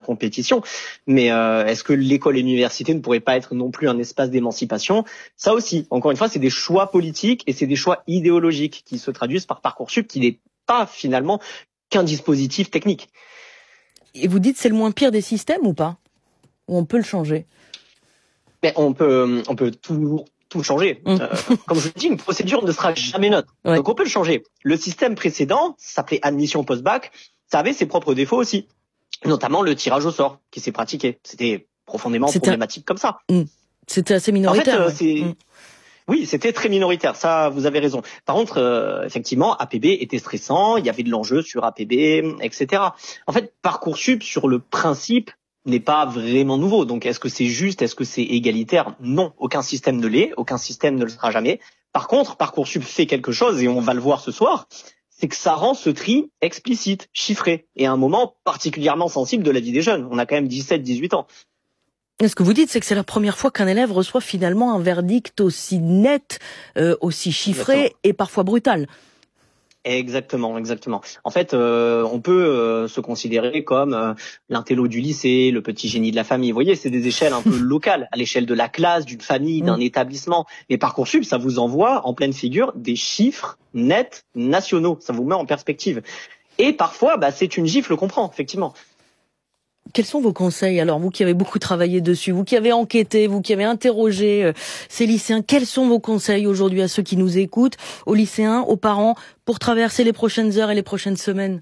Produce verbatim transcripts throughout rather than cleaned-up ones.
compétition. Mais euh, est-ce que l'école et l'université ne pourraient pas être non plus un espace d'émancipation? Ça aussi, encore une fois, c'est des choix politiques et c'est des choix idéologiques qui se traduisent par Parcoursup, qui n'est pas finalement qu'un dispositif technique. Et vous dites c'est le moins pire des systèmes ou pas? Ou on peut le changer? Mais on peut, on peut toujours tout changer. Mmh. Euh, comme je vous dis, une procédure ne sera jamais neutre. Ouais. Donc on peut le changer. Le système précédent, ça s'appelait admission post-bac, ça avait ses propres défauts aussi. Notamment le tirage au sort qui s'est pratiqué. C'était profondément c'était problématique un... comme ça. Mmh. C'était assez minoritaire. En fait, euh, c'est... Mmh. Oui, c'était très minoritaire, ça vous avez raison. Par contre, euh, effectivement, A P B était stressant, il y avait de l'enjeu sur A P B, et cetera. En fait, Parcoursup, sur le principe, n'est pas vraiment nouveau. Donc, est-ce que c'est juste? Est-ce que c'est égalitaire? Non, aucun système ne l'est, aucun système ne le sera jamais. Par contre, Parcoursup fait quelque chose, et on va le voir ce soir, c'est que ça rend ce tri explicite, chiffré, et à un moment particulièrement sensible de la vie des jeunes. On a quand même dix-sept, dix-huit ans. Ce que vous dites, c'est que c'est la première fois qu'un élève reçoit finalement un verdict aussi net, euh, aussi chiffré exactement. Et parfois brutal. Exactement, exactement. En fait, euh, on peut euh, se considérer comme euh, l'intello du lycée, le petit génie de la famille. Vous voyez, c'est des échelles un peu locales, à l'échelle de la classe, d'une famille, mmh. d'un établissement. Mais Parcoursup, ça vous envoie en pleine figure des chiffres nets nationaux. Ça vous met en perspective. Et parfois, bah, c'est une gifle qu'on prend, effectivement. Quels sont vos conseils, alors, vous qui avez beaucoup travaillé dessus, vous qui avez enquêté, vous qui avez interrogé euh, ces lycéens, quels sont vos conseils aujourd'hui à ceux qui nous écoutent, aux lycéens, aux parents, pour traverser les prochaines heures et les prochaines semaines?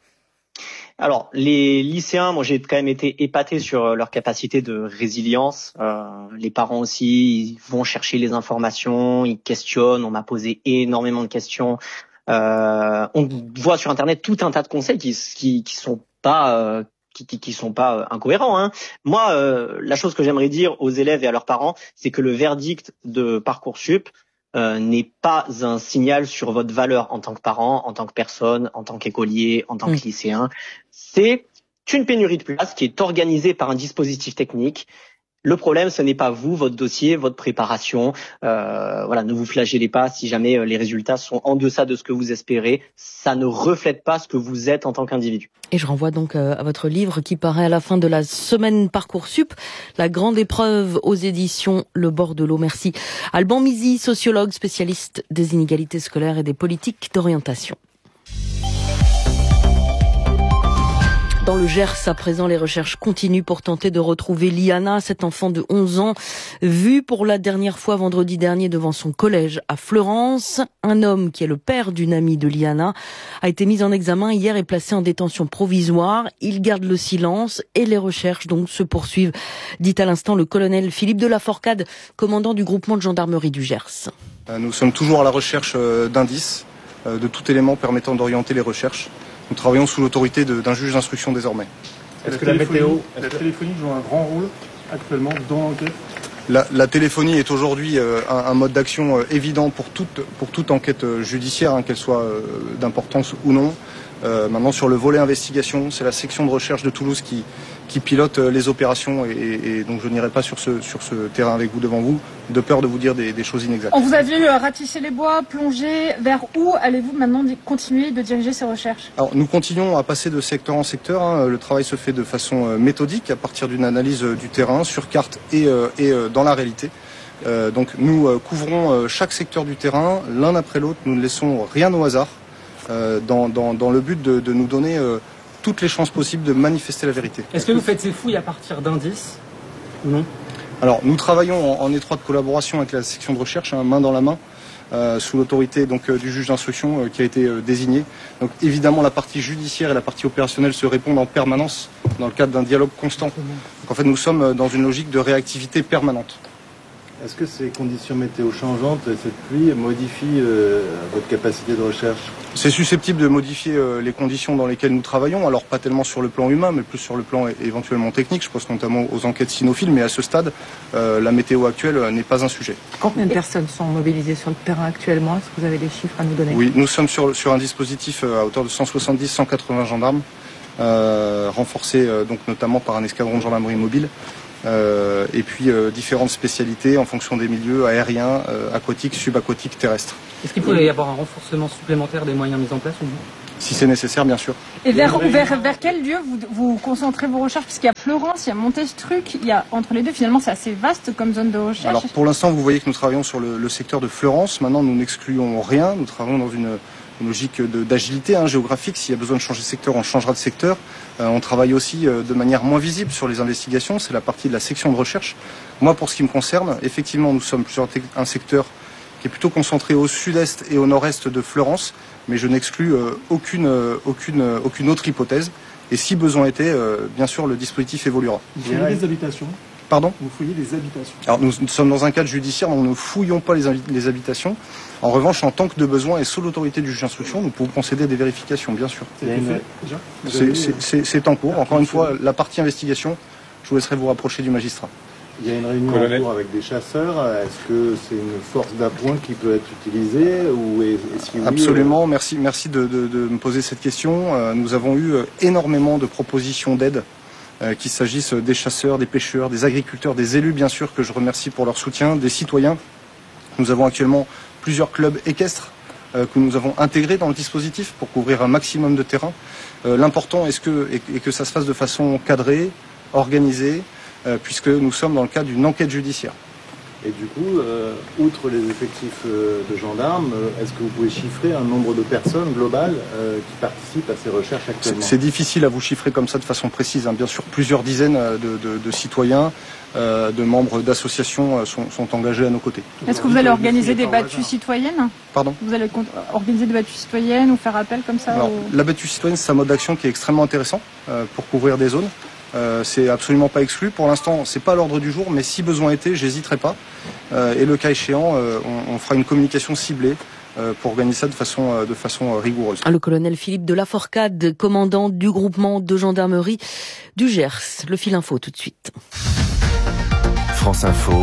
Alors, les lycéens, moi j'ai quand même été épaté sur leur capacité de résilience. Euh, les parents aussi, ils vont chercher les informations, ils questionnent, on m'a posé énormément de questions. Euh, on voit sur Internet tout un tas de conseils qui, qui, qui sont pas... Euh, qui, qui, qui sont pas incohérents. Hein. Moi, euh, la chose que j'aimerais dire aux élèves et à leurs parents, c'est que le verdict de Parcoursup euh, n'est pas un signal sur votre valeur en tant que parent, en tant que personne, en tant qu'écolier, en tant mmh. que lycéen. C'est une pénurie de place qui est organisée par un dispositif technique. Le problème, ce n'est pas vous, votre dossier, votre préparation. Euh, voilà, ne vous flagellez pas si jamais les résultats sont en deçà de ce que vous espérez. Ça ne reflète pas ce que vous êtes en tant qu'individu. Et je renvoie donc à votre livre qui paraît à la fin de la semaine Parcoursup, La grande épreuve aux éditions Le bord de l'eau. Merci. Alban Mizy, sociologue, spécialiste des inégalités scolaires et des politiques d'orientation. Dans le Gers, à présent, les recherches continuent pour tenter de retrouver Liana, cet enfant de onze ans, vu pour la dernière fois vendredi dernier devant son collège à Fleurance. Un homme qui est le père d'une amie de Liana a été mis en examen hier et placé en détention provisoire. Il garde le silence et les recherches donc se poursuivent, dit à l'instant le colonel Philippe de la Forcade, commandant du groupement de gendarmerie du Gers. Nous sommes toujours à la recherche d'indices, de tout élément permettant d'orienter les recherches. Nous travaillons sous l'autorité de, d'un juge d'instruction désormais. Est-ce que la météo, la téléphonie joue un grand rôle actuellement dans l'enquête? La, la téléphonie est aujourd'hui euh, un, un mode d'action euh, évident pour toute, pour toute enquête euh, judiciaire, hein, qu'elle soit euh, d'importance ou non. Euh, maintenant, sur le volet investigation, c'est la section de recherche de Toulouse qui, qui pilote euh, les opérations et, et, et donc je n'irai pas sur ce, sur ce terrain avec vous devant vous, de peur de vous dire des, des choses inexactes. On vous a vu euh, ratisser les bois, plonger. Vers où allez-vous maintenant continuer de diriger ces recherches? Alors, nous continuons à passer de secteur en secteur. Hein. Le travail se fait de façon euh, méthodique à partir d'une analyse euh, du terrain sur carte et, euh, et euh, dans la réalité. Euh, donc nous euh, couvrons euh, chaque secteur du terrain l'un après l'autre. Nous ne laissons rien au hasard. Euh, dans, dans, dans le but de, de nous donner euh, toutes les chances possibles de manifester la vérité. Est-ce que vous faites ces fouilles à partir d'indices ou non? Alors, nous travaillons en, en étroite collaboration avec la section de recherche, hein, main dans la main, euh, sous l'autorité donc euh, du juge d'instruction euh, qui a été euh, désigné. Donc, évidemment, la partie judiciaire et la partie opérationnelle se répondent en permanence dans le cadre d'un dialogue constant. Donc, en fait, nous sommes dans une logique de réactivité permanente. Est-ce que ces conditions météo changeantes, cette pluie, modifient euh, votre capacité de recherche? C'est susceptible de modifier euh, les conditions dans lesquelles nous travaillons, alors pas tellement sur le plan humain, mais plus sur le plan é- éventuellement technique. Je pense notamment aux enquêtes cynophiles, mais à ce stade, euh, la météo actuelle euh, n'est pas un sujet. Combien de personnes sont mobilisées sur le terrain actuellement? Est-ce que vous avez des chiffres à nous donner? Oui, nous sommes sur, sur un dispositif euh, à hauteur de cent soixante-dix à cent quatre-vingts gendarmes, euh, renforcés euh, donc notamment par un escadron de gendarmerie mobile. Euh, et puis euh, différentes spécialités en fonction des milieux aériens, euh, aquatiques, subaquatiques, terrestres. Est-ce qu'il pourrait y avoir un renforcement supplémentaire des moyens mis en place ou non? si c'est nécessaire, bien sûr. Et vers, vers, vers quel lieu vous, vous concentrez vos recherches? Puisqu'il y a Fleurance, il y a Montestruc, il y a entre les deux, finalement, c'est assez vaste comme zone de recherche. Alors, pour l'instant, vous voyez que nous travaillons sur le, le secteur de Fleurance. Maintenant, nous n'excluons rien. Nous travaillons dans une, une logique de, d'agilité hein, géographique. S'il y a besoin de changer de secteur, on changera de secteur. Euh, on travaille aussi euh, de manière moins visible sur les investigations. C'est la partie de la section de recherche. Moi, pour ce qui me concerne, effectivement, nous sommes sur un secteur qui est plutôt concentré au sud-est et au nord-est de Fleurance. Mais je n'exclus euh, aucune, euh, aucune, euh, aucune autre hypothèse. Et si besoin était, euh, bien sûr, le dispositif évoluera. Vous fouillez des habitations? Pardon? Vous fouillez des habitations? Alors nous, nous sommes dans un cadre judiciaire, donc nous ne fouillons pas les, les habitations. En revanche, en tant que de besoin et sous l'autorité du juge d'instruction, nous pouvons procéder à des vérifications, bien sûr. C'est en cours. Encore une fois, la partie investigation, je vous laisserai vous rapprocher du magistrat. Il y a une réunion en cours avec des chasseurs. Est-ce que c'est une force d'appoint qui peut être utilisée ou est, est-ce que oui, Absolument. euh... Merci, merci de, de, de me poser cette question. Euh, nous avons eu énormément de propositions d'aide, euh, qu'il s'agisse des chasseurs, des pêcheurs, des agriculteurs, des élus, bien sûr, que je remercie pour leur soutien, des citoyens. Nous avons actuellement plusieurs clubs équestres euh, que nous avons intégrés dans le dispositif pour couvrir un maximum de terrain. Euh, l'important est, que, est, est que ça se fasse de façon cadrée, organisée, puisque nous sommes dans le cadre d'une enquête judiciaire. Et du coup, euh, outre les effectifs euh, de gendarmes, euh, est-ce que vous pouvez chiffrer un nombre de personnes globales euh, qui participent à ces recherches actuellement? C'est difficile à vous chiffrer comme ça de façon précise. Hein. Bien sûr, plusieurs dizaines de, de, de citoyens, euh, de membres d'associations euh, sont, sont engagés à nos côtés. Est-ce que vous allez organiser des battues citoyennes? Pardon? Vous allez organiser des battues citoyennes ou faire appel comme ça? Alors, ou... La battue citoyenne, c'est un mode d'action qui est extrêmement intéressant euh, pour couvrir des zones. Euh, c'est absolument pas exclu. Pour l'instant, c'est pas à l'ordre du jour, mais si besoin était, j'hésiterai pas. Euh, et le cas échéant, euh, on, on fera une communication ciblée euh, pour organiser ça de façon, euh, de façon rigoureuse. Le colonel Philippe de Laforcade, commandant du groupement de gendarmerie du Gers. Le fil info tout de suite. France Info,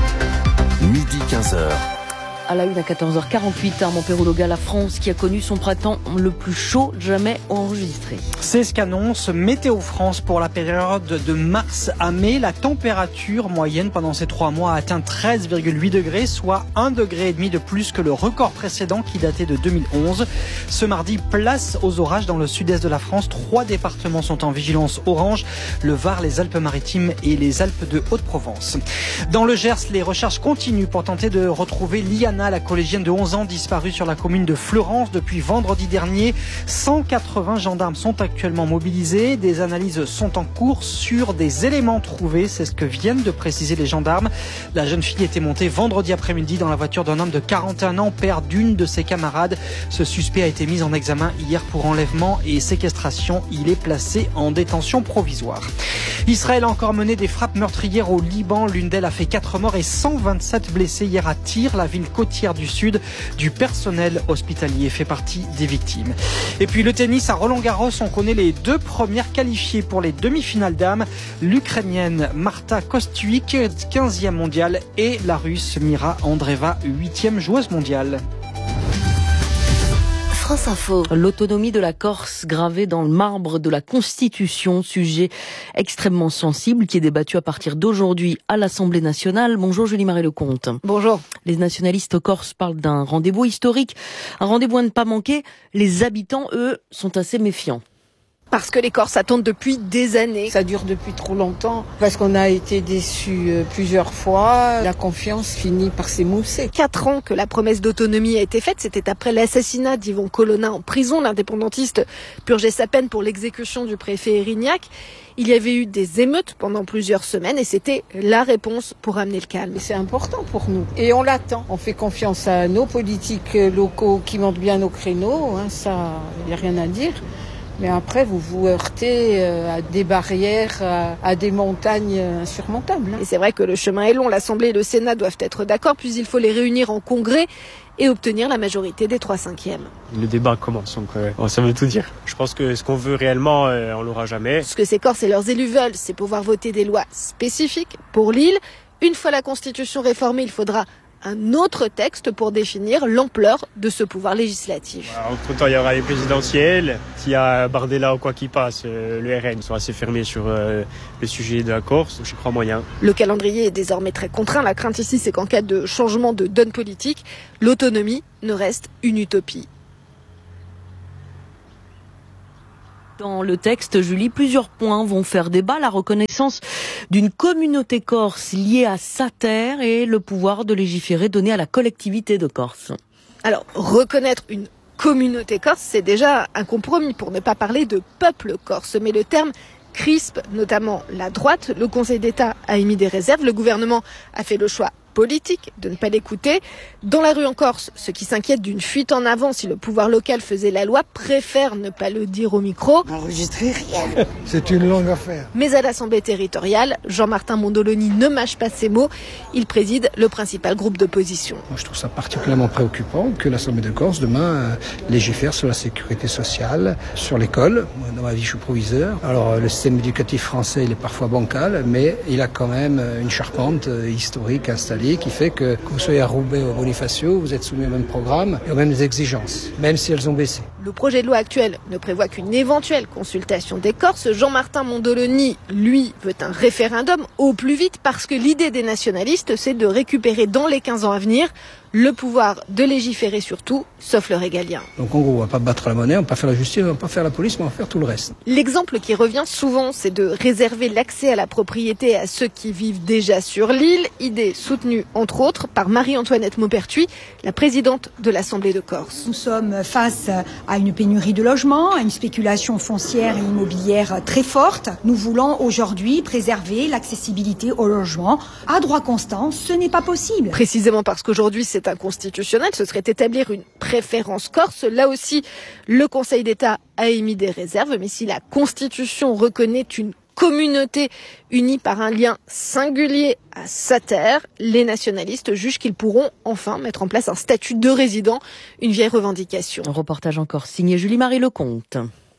midi quinze heures. À la une à quatorze heures quarante-huit, Armand Perrault-Loga, la France qui a connu son printemps le plus chaud jamais enregistré. C'est ce qu'annonce Météo France pour la période de mars à mai. La température moyenne pendant ces trois mois a atteint treize virgule huit degrés, soit un degré et demi de plus que le record précédent qui datait de deux mille onze. Ce mardi, place aux orages dans le sud-est de la France. Trois départements sont en vigilance orange, le Var, les Alpes-Maritimes et les Alpes de Haute-Provence. Dans le Gers, les recherches continuent pour tenter de retrouver Liana, la collégienne de onze ans disparue sur la commune de Fleurance depuis vendredi dernier. cent quatre-vingts gendarmes sont actuellement mobilisés. Des analyses sont en cours sur des éléments trouvés. C'est ce que viennent de préciser les gendarmes. La jeune fille était montée vendredi après-midi dans la voiture d'un homme de quarante et un ans, père d'une de ses camarades. Ce suspect a été mis en examen hier pour enlèvement et séquestration. Il est placé en détention provisoire. Israël a encore mené des frappes meurtrières au Liban. L'une d'elles a fait quatre morts et cent vingt-sept blessés hier à Tyr, la ville côtière du sud. Du personnel hospitalier fait partie des victimes. Et puis le tennis à Roland-Garros, on connaît les deux premières qualifiées pour les demi-finales dames. L'Ukrainienne Marta Kostyuk, quinzième mondiale, et la Russe Mira Andreeva, huitième joueuse mondiale. France Info. L'autonomie de la Corse gravée dans le marbre de la Constitution, sujet extrêmement sensible qui est débattu à partir d'aujourd'hui à l'Assemblée nationale. Bonjour Julie Marie-Lecomte. Bonjour. Les nationalistes corses parlent d'un rendez-vous historique, un rendez-vous à ne pas manquer. Les habitants, eux, sont assez méfiants. Parce que les Corses attendent depuis des années. Ça dure depuis trop longtemps, parce qu'on a été déçus plusieurs fois. La confiance finit par s'émousser. Quatre ans que la promesse d'autonomie a été faite, c'était après l'assassinat d'Yvon Colonna en prison. L'indépendantiste purgeait sa peine pour l'exécution du préfet Erignac. Il y avait eu des émeutes pendant plusieurs semaines et c'était la réponse pour amener le calme. C'est important pour nous et on l'attend. On fait confiance à nos politiques locaux qui montent bien nos créneaux, hein, ça, il n'y a rien à dire. Mais après, vous vous heurtez à des barrières, à des montagnes insurmontables. Et c'est vrai que le chemin est long. L'Assemblée et le Sénat doivent être d'accord, puis il faut les réunir en congrès et obtenir la majorité des trois cinquièmes. Le débat commence, donc euh, ça veut tout dire. Je pense que ce qu'on veut réellement, euh, on l'aura jamais. Ce que ces Corses et leurs élus veulent, c'est pouvoir voter des lois spécifiques pour l'île. Une fois la Constitution réformée, il faudra un autre texte pour définir l'ampleur de ce pouvoir législatif. Entre-temps, il y aura les présidentielles. S'il y a Bardella ou quoi qui passe, euh, le R N sont assez fermés sur euh, le sujet de la Corse, donc j'y crois moyen. Le calendrier est désormais très contraint. La crainte ici, c'est qu'en cas de changement de donne politique, l'autonomie ne reste une utopie. Dans le texte, Julie, plusieurs points vont faire débat. La reconnaissance d'une communauté corse liée à sa terre et le pouvoir de légiférer donné à la collectivité de Corse. Alors, reconnaître une communauté corse, c'est déjà un compromis pour ne pas parler de peuple corse. Mais le terme crispe, notamment la droite. Le Conseil d'État a émis des réserves. Le gouvernement a fait le choix politique de ne pas l'écouter. Dans la rue en Corse, ceux qui s'inquiètent d'une fuite en avant si le pouvoir local faisait la loi préfèrent ne pas le dire au micro. Enregistrer rien. C'est une longue affaire. Mais à l'Assemblée territoriale, Jean-Martin Mondoloni ne mâche pas ses mots. Il préside le principal groupe d'opposition. Moi, je trouve ça particulièrement préoccupant que l'Assemblée de Corse demain euh, légifère sur la sécurité sociale, sur l'école. Moi, dans ma vie, je suis proviseur. Alors, le système éducatif français, il est parfois bancal, mais il a quand même une charpente euh, historique installée qui fait que, que vous soyez à Roubaix ou à Bonifacio, vous êtes soumis au même programme et aux mêmes exigences, même si elles ont baissé. Le projet de loi actuel ne prévoit qu'une éventuelle consultation des Corses. Jean-Martin Mondoloni, lui, veut un référendum au plus vite parce que l'idée des nationalistes, c'est de récupérer dans les quinze ans à venir le pouvoir de légiférer sur tout, sauf le régalien. Donc en gros, on va pas battre la monnaie, on va pas faire la justice, on va pas faire la police, mais on va faire tout le reste. L'exemple qui revient souvent, c'est de réserver l'accès à la propriété à ceux qui vivent déjà sur l'île, idée soutenue entre autres par Marie-Antoinette Maupertuis, la présidente de l'Assemblée de Corse. Nous sommes face à une pénurie de logements, à une spéculation foncière et immobilière très forte. Nous voulons aujourd'hui préserver l'accessibilité au logement. À droit constant, ce n'est pas possible. Précisément parce qu'aujourd'hui, c'est inconstitutionnel, ce serait établir une préférence corse. Là aussi, le Conseil d'État a émis des réserves, mais si la Constitution reconnaît une communauté unie par un lien singulier à sa terre, les nationalistes jugent qu'ils pourront enfin mettre en place un statut de résident, une vieille revendication. Un reportage encore signé Julie-Marie Lecomte.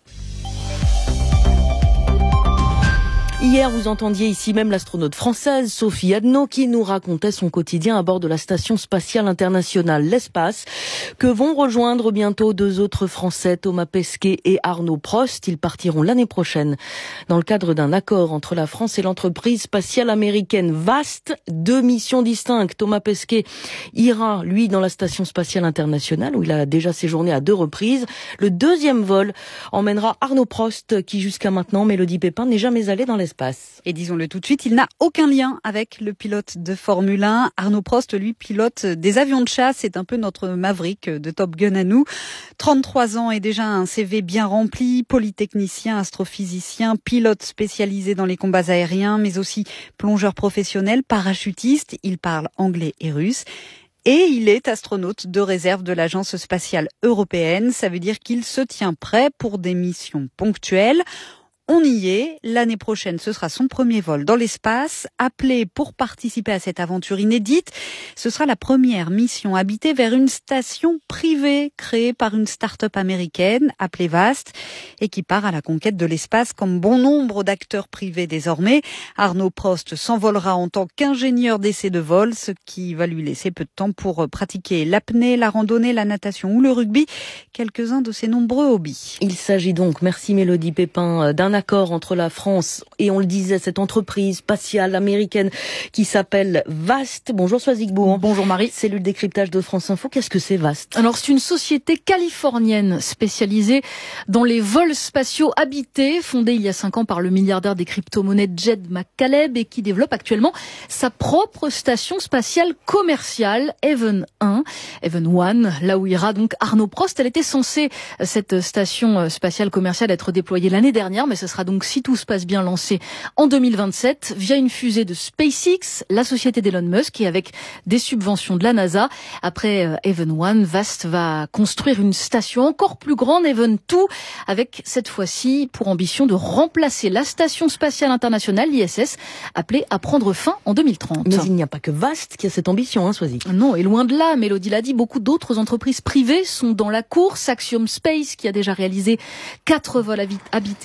Hier, vous entendiez ici même l'astronaute française Sophie Adno qui nous racontait son quotidien à bord de la Station spatiale internationale, l'espace, que vont rejoindre bientôt deux autres Français, Thomas Pesquet et Arnaud Prost. Ils partiront l'année prochaine dans le cadre d'un accord entre la France et l'entreprise spatiale américaine Vast. Deux missions distinctes. Thomas Pesquet ira, lui, dans la Station spatiale internationale où il a déjà séjourné à deux reprises. Le deuxième vol emmènera Arnaud Prost qui, jusqu'à maintenant, Mélodie Pépin, n'est jamais allé dans l'espace. Et disons-le tout de suite, il n'a aucun lien avec le pilote de Formule un. Arnaud Prost, lui, pilote des avions de chasse. C'est un peu notre Maverick de Top Gun à nous. trente-trois ans et déjà un C V bien rempli. Polytechnicien, astrophysicien, pilote spécialisé dans les combats aériens, mais aussi plongeur professionnel, parachutiste. Il parle anglais et russe. Et il est astronaute de réserve de l'Agence spatiale européenne. Ça veut dire qu'il se tient prêt pour des missions ponctuelles. On y est. L'année prochaine, ce sera son premier vol dans l'espace. Appelé pour participer à cette aventure inédite, ce sera la première mission habitée vers une station privée créée par une start-up américaine appelée Vast et qui part à la conquête de l'espace comme bon nombre d'acteurs privés désormais. Arnaud Prost s'envolera en tant qu'ingénieur d'essai de vol, ce qui va lui laisser peu de temps pour pratiquer l'apnée, la randonnée, la natation ou le rugby, quelques-uns de ses nombreux hobbies. Il s'agit donc, merci Mélodie Pépin, d'un accord entre la France et, on le disait, cette entreprise spatiale américaine qui s'appelle Vast. Bonjour Soazic Bouhan. Bonjour Marie. Cellule décryptage de France Info. Qu'est-ce que c'est Vast? Alors c'est une société californienne spécialisée dans les vols spatiaux habités, fondée il y a cinq ans par le milliardaire des crypto-monnaies Jed McCaleb et qui développe actuellement sa propre station spatiale commerciale, Haven un, Haven un, là où ira donc Arnaud Prost. Elle était censée, cette station spatiale commerciale, être déployée l'année dernière, mais ce sera donc, si tout se passe bien, lancé en deux mille vingt-sept via une fusée de SpaceX, la société d'Elon Musk, et avec des subventions de la NASA. Après euh, Haven un, Vast va construire une station encore plus grande, Haven deux, avec cette fois-ci pour ambition de remplacer la station spatiale internationale, l'I S S, appelée à prendre fin en deux mille trente. Mais il n'y a pas que Vast qui a cette ambition, hein, Soazic. Non, et loin de là, Mélodie l'a dit, beaucoup d'autres entreprises privées sont dans la course. Axiom Space, qui a déjà réalisé quatre vols habités vers la station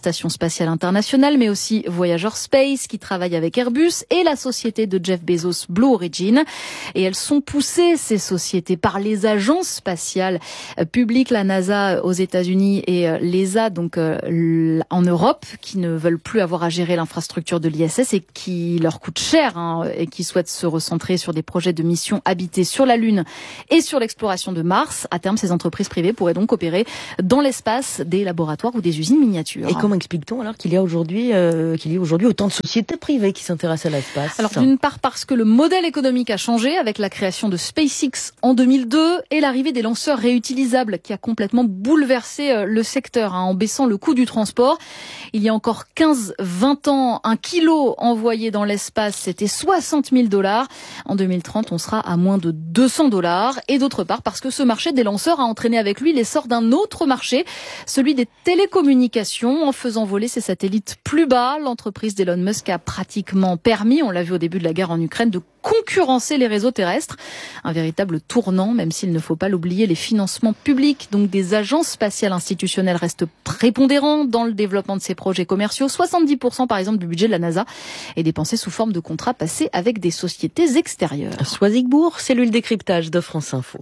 Station spatiale internationale, mais aussi Voyager Space qui travaille avec Airbus et la société de Jeff Bezos Blue Origin. Et elles sont poussées, ces sociétés, par les agences spatiales publiques, la NASA aux États-Unis et l'E S A donc en Europe, qui ne veulent plus avoir à gérer l'infrastructure de l'I S S et qui leur coûte cher hein, et qui souhaitent se recentrer sur des projets de mission habitée sur la Lune et sur l'exploration de Mars. À terme, ces entreprises privées pourraient donc opérer dans l'espace des laboratoires ou des usines miniatures. Et comment explique-t-on alors qu'il y a aujourd'hui euh, qu'il y a aujourd'hui autant de sociétés privées qui s'intéressent à l'espace? Alors d'une part parce que le modèle économique a changé avec la création de SpaceX en deux mille deux et l'arrivée des lanceurs réutilisables qui a complètement bouleversé le secteur hein, en baissant le coût du transport. Il y a encore quinze vingt ans, un kilo envoyé dans l'espace, c'était soixante mille dollars. En deux mille trente, on sera à moins de deux cents dollars. Et d'autre part, parce que ce marché des lanceurs a entraîné avec lui l'essor d'un autre marché, celui des télécommunications. En faisant voler ses satellites plus bas, l'entreprise d'Elon Musk a pratiquement permis, on l'a vu au début de la guerre en Ukraine, de concurrencer les réseaux terrestres. Un véritable tournant, même s'il ne faut pas l'oublier, les financements publics, donc des agences spatiales institutionnelles, restent prépondérants dans le développement de ces projets commerciaux. soixante-dix pour cent par exemple du budget de la NASA est dépensé sous forme de contrats passés avec des sociétés extérieures. Soisigbourg, cellule décryptage de France Info.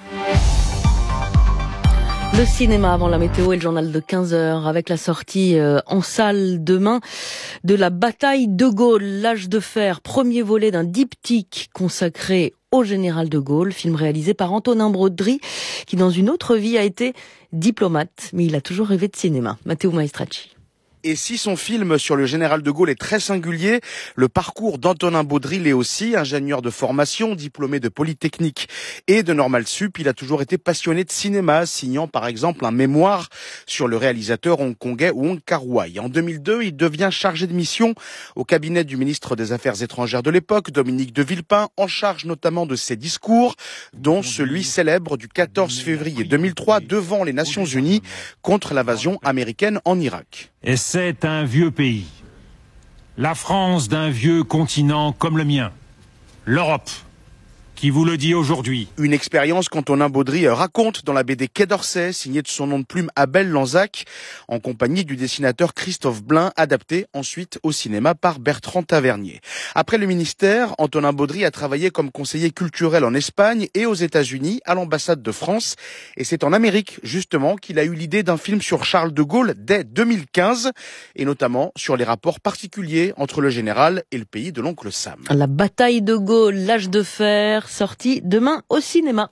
Le cinéma avant la météo et le journal de quinze heures avec la sortie euh, en salle demain de La Bataille de Gaulle, l'âge de fer, premier volet d'un diptyque consacré au général de Gaulle, film réalisé par Antonin Baudry qui dans une autre vie a été diplomate, mais il a toujours rêvé de cinéma. Matteo Maestracci. Et si son film sur le général de Gaulle est très singulier, le parcours d'Antonin Baudry l'est aussi, ingénieur de formation, diplômé de Polytechnique et de Normal Sup. Il a toujours été passionné de cinéma, signant par exemple un mémoire sur le réalisateur hongkongais Wong Kar-wai. En deux mille deux, il devient chargé de mission au cabinet du ministre des Affaires étrangères de l'époque, Dominique de Villepin, en charge notamment de ses discours, dont celui célèbre du quatorze février deux mille trois devant les Nations Unies contre l'invasion américaine en Irak. Et c'est un vieux pays. La France d'un vieux continent comme le mien. L'Europe, qui vous le dit aujourd'hui. Une expérience qu'Antonin Baudry raconte dans la B D Quai d'Orsay, signée de son nom de plume Abel Lanzac, en compagnie du dessinateur Christophe Blain, adapté ensuite au cinéma par Bertrand Tavernier. Après le ministère, Antonin Baudry a travaillé comme conseiller culturel en Espagne et aux États-Unis, à l'ambassade de France. Et c'est en Amérique, justement, qu'il a eu l'idée d'un film sur Charles de Gaulle dès deux mille quinze, et notamment sur les rapports particuliers entre le général et le pays de l'oncle Sam. La Bataille de Gaulle, l'âge de fer, sortie demain au cinéma.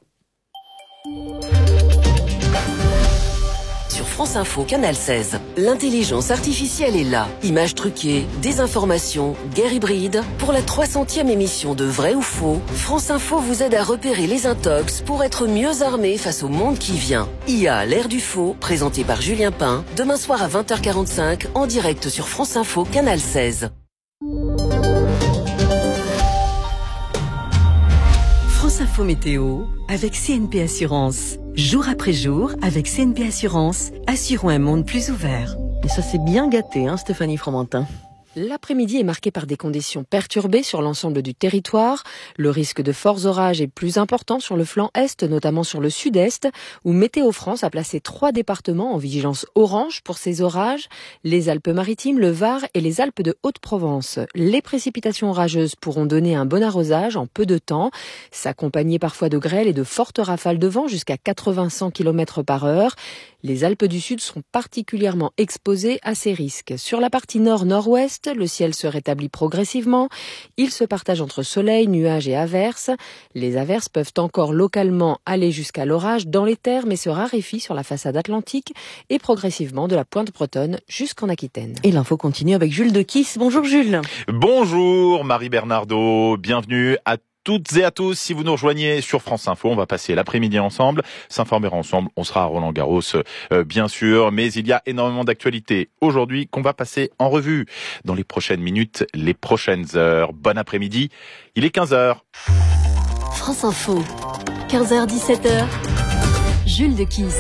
Sur France Info, Canal seize, l'intelligence artificielle est là. Images truquées, désinformation, guerre hybride. Pour la trois centième émission de Vrai ou Faux, France Info vous aide à repérer les intox pour être mieux armé face au monde qui vient. I A, l'ère du faux, présenté par Julien Pain, demain soir à vingt heures quarante-cinq, en direct sur France Info, Canal seize. France Info Météo avec C N P Assurance. Jour après jour, avec C N P Assurance, assurons un monde plus ouvert. Et ça c'est bien gâté, hein, Stéphanie Fromentin. L'après-midi est marqué par des conditions perturbées sur l'ensemble du territoire. Le risque de forts orages est plus important sur le flanc est, notamment sur le sud-est, où Météo France a placé trois départements en vigilance orange pour ces orages, les Alpes-Maritimes, le Var et les Alpes de Haute-Provence. Les précipitations orageuses pourront donner un bon arrosage en peu de temps, s'accompagner parfois de grêles et de fortes rafales de vent jusqu'à quatre-vingts à cent kilomètres par heure. Les Alpes du Sud sont particulièrement exposées à ces risques. Sur la partie nord-nord-ouest, le ciel se rétablit progressivement. Il se partage entre soleil, nuages et averses. Les averses peuvent encore localement aller jusqu'à l'orage dans les terres, mais se raréfient sur la façade atlantique et progressivement de la pointe bretonne jusqu'en Aquitaine. Et l'info continue avec Jules de Kiss. Bonjour Jules. Bonjour Marie Bernardo, bienvenue à toutes et à tous, si vous nous rejoignez sur France Info, on va passer l'après-midi ensemble, s'informer ensemble, on sera à Roland-Garros euh, bien sûr, mais il y a énormément d'actualités aujourd'hui qu'on va passer en revue dans les prochaines minutes, les prochaines heures. Bon après-midi, il est quinze heures. France Info, quinze heures dix-sept heures, Jules de Kiss.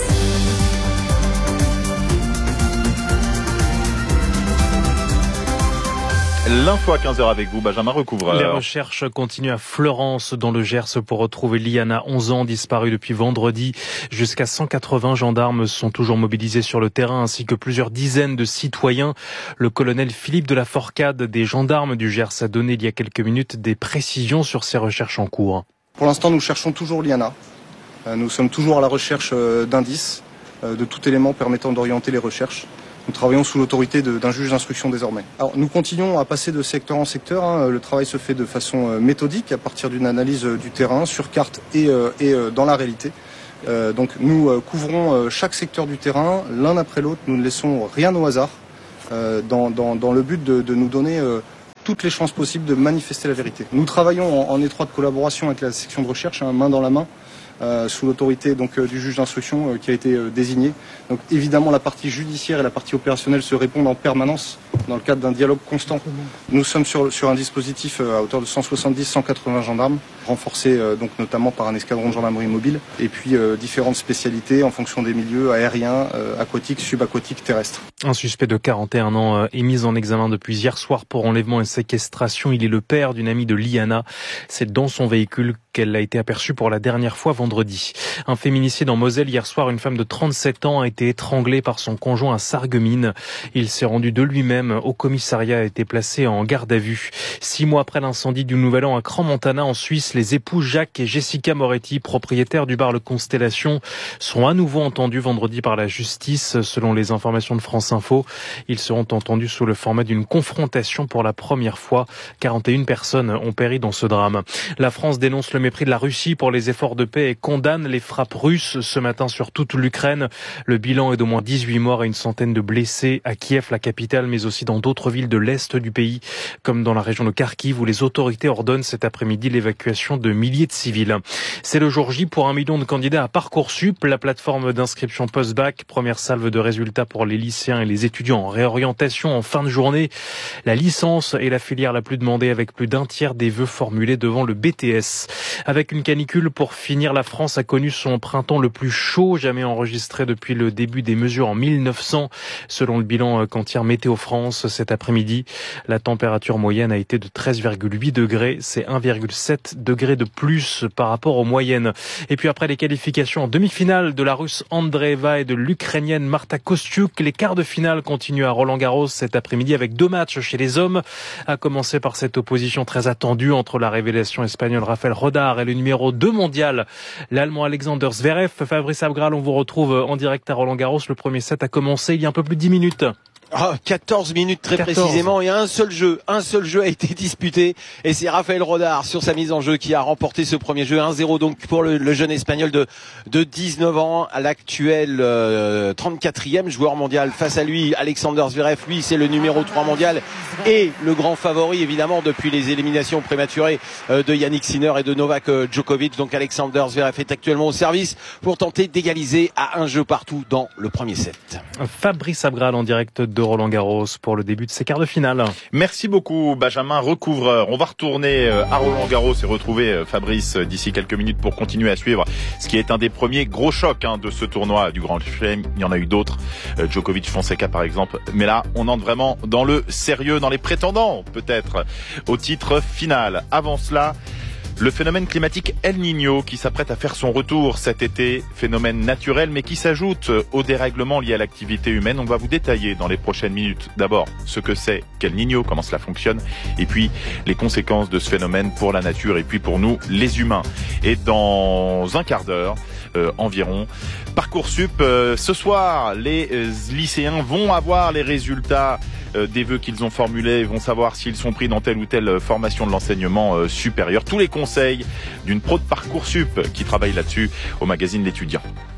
L'info à quinze heures avec vous, Benjamin Recouvreur. Les recherches continuent à Fleurance, dans le Gers, pour retrouver Liana, onze ans, disparue depuis vendredi. Jusqu'à cent quatre-vingts gendarmes sont toujours mobilisés sur le terrain, ainsi que plusieurs dizaines de citoyens. Le colonel Philippe de la Forcade des gendarmes du Gers a donné il y a quelques minutes des précisions sur ces recherches en cours. Pour l'instant, nous cherchons toujours Liana. Nous sommes toujours à la recherche d'indices, de tout élément permettant d'orienter les recherches. Nous travaillons sous l'autorité d'un juge d'instruction désormais. Alors, nous continuons à passer de secteur en secteur. Hein. Le travail se fait de façon méthodique à partir d'une analyse du terrain sur carte et, euh, et euh, dans la réalité. Euh, donc nous euh, couvrons euh, chaque secteur du terrain l'un après l'autre. Nous ne laissons rien au hasard euh, dans, dans, dans le but de, de nous donner euh, toutes les chances possibles de manifester la vérité. Nous travaillons en, en étroite collaboration avec la section de recherche, hein, main dans la main. Euh, sous l'autorité donc euh, du juge d'instruction euh, qui a été euh, désigné. Donc évidemment la partie judiciaire et la partie opérationnelle se répondent en permanence dans le cadre d'un dialogue constant. Nous sommes sur, sur un dispositif euh, à hauteur de cent soixante-dix à cent quatre-vingts gendarmes, renforcé euh, donc notamment par un escadron de gendarmerie mobile et puis euh, différentes spécialités en fonction des milieux aériens, euh, aquatiques, subaquatiques, terrestres. Un suspect de quarante et un ans euh, est mis en examen depuis hier soir pour enlèvement et séquestration. Il est le père d'une amie de Liana. C'est dans son véhicule qu'elle a été aperçue pour la dernière fois vendredi. Un féminicide en Moselle hier soir. Une femme de trente-sept ans a été étranglée par son conjoint à Sarreguemines. Il s'est rendu de lui-même au commissariat, a été placé en garde à vue. Six mois après l'incendie du Nouvel An à Crans-Montana en Suisse, les époux Jacques et Jessica Moretti, propriétaires du bar Le Constellation, sont à nouveau entendus vendredi par la justice. Selon les informations de France Info, ils seront entendus sous le format d'une confrontation pour la première fois. quarante et une personnes ont péri dans ce drame. La France dénonce le mépris de la Russie pour les efforts de paix et condamne les frappes russes ce matin sur toute l'Ukraine. Le bilan est d'au moins dix-huit morts et une centaine de blessés à Kiev, la capitale, mais aussi dans d'autres villes de l'Est du pays, comme dans la région de Kharkiv, où les autorités ordonnent cet après-midi l'évacuation de milliers de civils. C'est le jour J pour un million de candidats à Parcoursup, la plateforme d'inscription post-bac. Première salve de résultats pour les lycéens et les étudiants en réorientation en fin de journée. La licence est la filière la plus demandée, avec plus d'un tiers des vœux formulés devant le B T S. Avec une canicule pour finir, la France a connu son printemps le plus chaud jamais enregistré depuis le début des mesures en mille neuf cents. Selon le bilan qu'en tire Météo France cet après-midi, la température moyenne a été de treize virgule huit degrés. C'est un virgule sept degrés de plus par rapport aux moyennes. Et puis après les qualifications en demi-finale de la Russe Andreeva et de l'Ukrainienne Marta Kostyuk, les quarts de finale continuent à Roland-Garros cet après-midi avec deux matchs chez les hommes. À commencer par cette opposition très attendue entre la révélation espagnole Rafael Rodar et le numéro deux mondial, l'Allemand Alexander Zverev. Fabrice Abgral, on vous retrouve en direct à Roland-Garros. Le premier set a commencé il y a un peu plus de dix minutes. Ah, quatorze minutes très quatorze précisément, et un seul jeu, un seul jeu a été disputé, et c'est Rafael Rodar sur sa mise en jeu qui a remporté ce premier jeu, un zéro donc pour le, le jeune espagnol de, de dix-neuf ans, à l'actuel euh, trente-quatrième joueur mondial. Face à lui, Alexander Zverev, lui c'est le numéro trois mondial et le grand favori évidemment depuis les éliminations prématurées euh, de Yannick Sinner et de Novak Djokovic. Donc Alexander Zverev est actuellement au service pour tenter d'égaliser à un jeu partout dans le premier set. Fabrice Abgral en direct de Roland-Garros pour le début de ces quarts de finale. Merci beaucoup Benjamin Recouvreur. On va retourner à Roland-Garros et retrouver Fabrice d'ici quelques minutes pour continuer à suivre ce qui est un des premiers gros chocs hein, de ce tournoi du Grand Chelem. Il y en a eu d'autres, Djokovic, Fonseca par exemple. Mais là, on entre vraiment dans le sérieux, dans les prétendants peut-être au titre final. Avant cela, le phénomène climatique El Niño qui s'apprête à faire son retour cet été, phénomène naturel mais qui s'ajoute aux dérèglements liés à l'activité humaine. On va vous détailler dans les prochaines minutes d'abord ce que c'est qu'El Niño, comment cela fonctionne, et puis les conséquences de ce phénomène pour la nature et puis pour nous les humains. Et dans un quart d'heure euh, environ, Parcoursup, euh, ce soir les euh, lycéens vont avoir les résultats euh, des vœux qu'ils ont formulés, vont savoir s'ils sont pris dans telle ou telle formation de l'enseignement euh, supérieur. Tous les conseils d'une pro de Parcoursup qui travaille là-dessus au magazine L'Étudiant.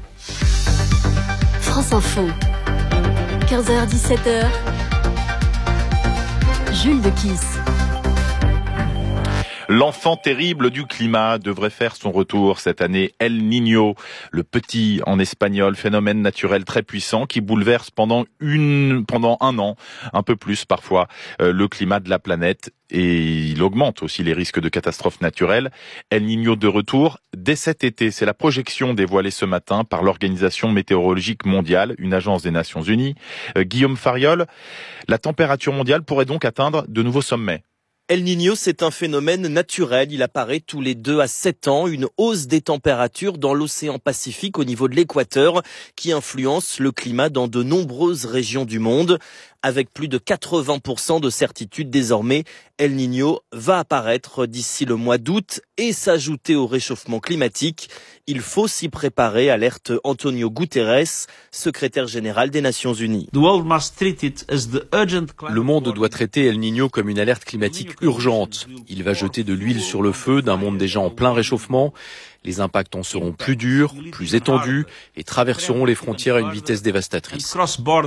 France Info, quinze heures dix-sept heures, Jules de Kiss. L'enfant terrible du climat devrait faire son retour cette année. El Niño, le petit en espagnol, phénomène naturel très puissant qui bouleverse pendant une, pendant un an, un peu plus parfois, euh, le climat de la planète. Et il augmente aussi les risques de catastrophes naturelles. El Niño de retour dès cet été. C'est la projection dévoilée ce matin par l'Organisation météorologique mondiale, une agence des Nations Unies. Euh, Guillaume Fariol, la température mondiale pourrait donc atteindre de nouveaux sommets. El Niño, c'est un phénomène naturel. Il apparaît tous les deux à sept ans, une hausse des températures dans l'océan Pacifique au niveau de l'équateur qui influence le climat dans de nombreuses régions du monde. Avec plus de quatre-vingts pour cent de certitude désormais, El Niño va apparaître d'ici le mois d'août et s'ajouter au réchauffement climatique. Il faut s'y préparer, alerte Antonio Guterres, secrétaire général des Nations Unies. Le monde doit traiter El Niño comme une alerte climatique urgente. Il va jeter de l'huile sur le feu d'un monde déjà en plein réchauffement. Les impacts en seront plus durs, plus étendus et traverseront les frontières à une vitesse dévastatrice.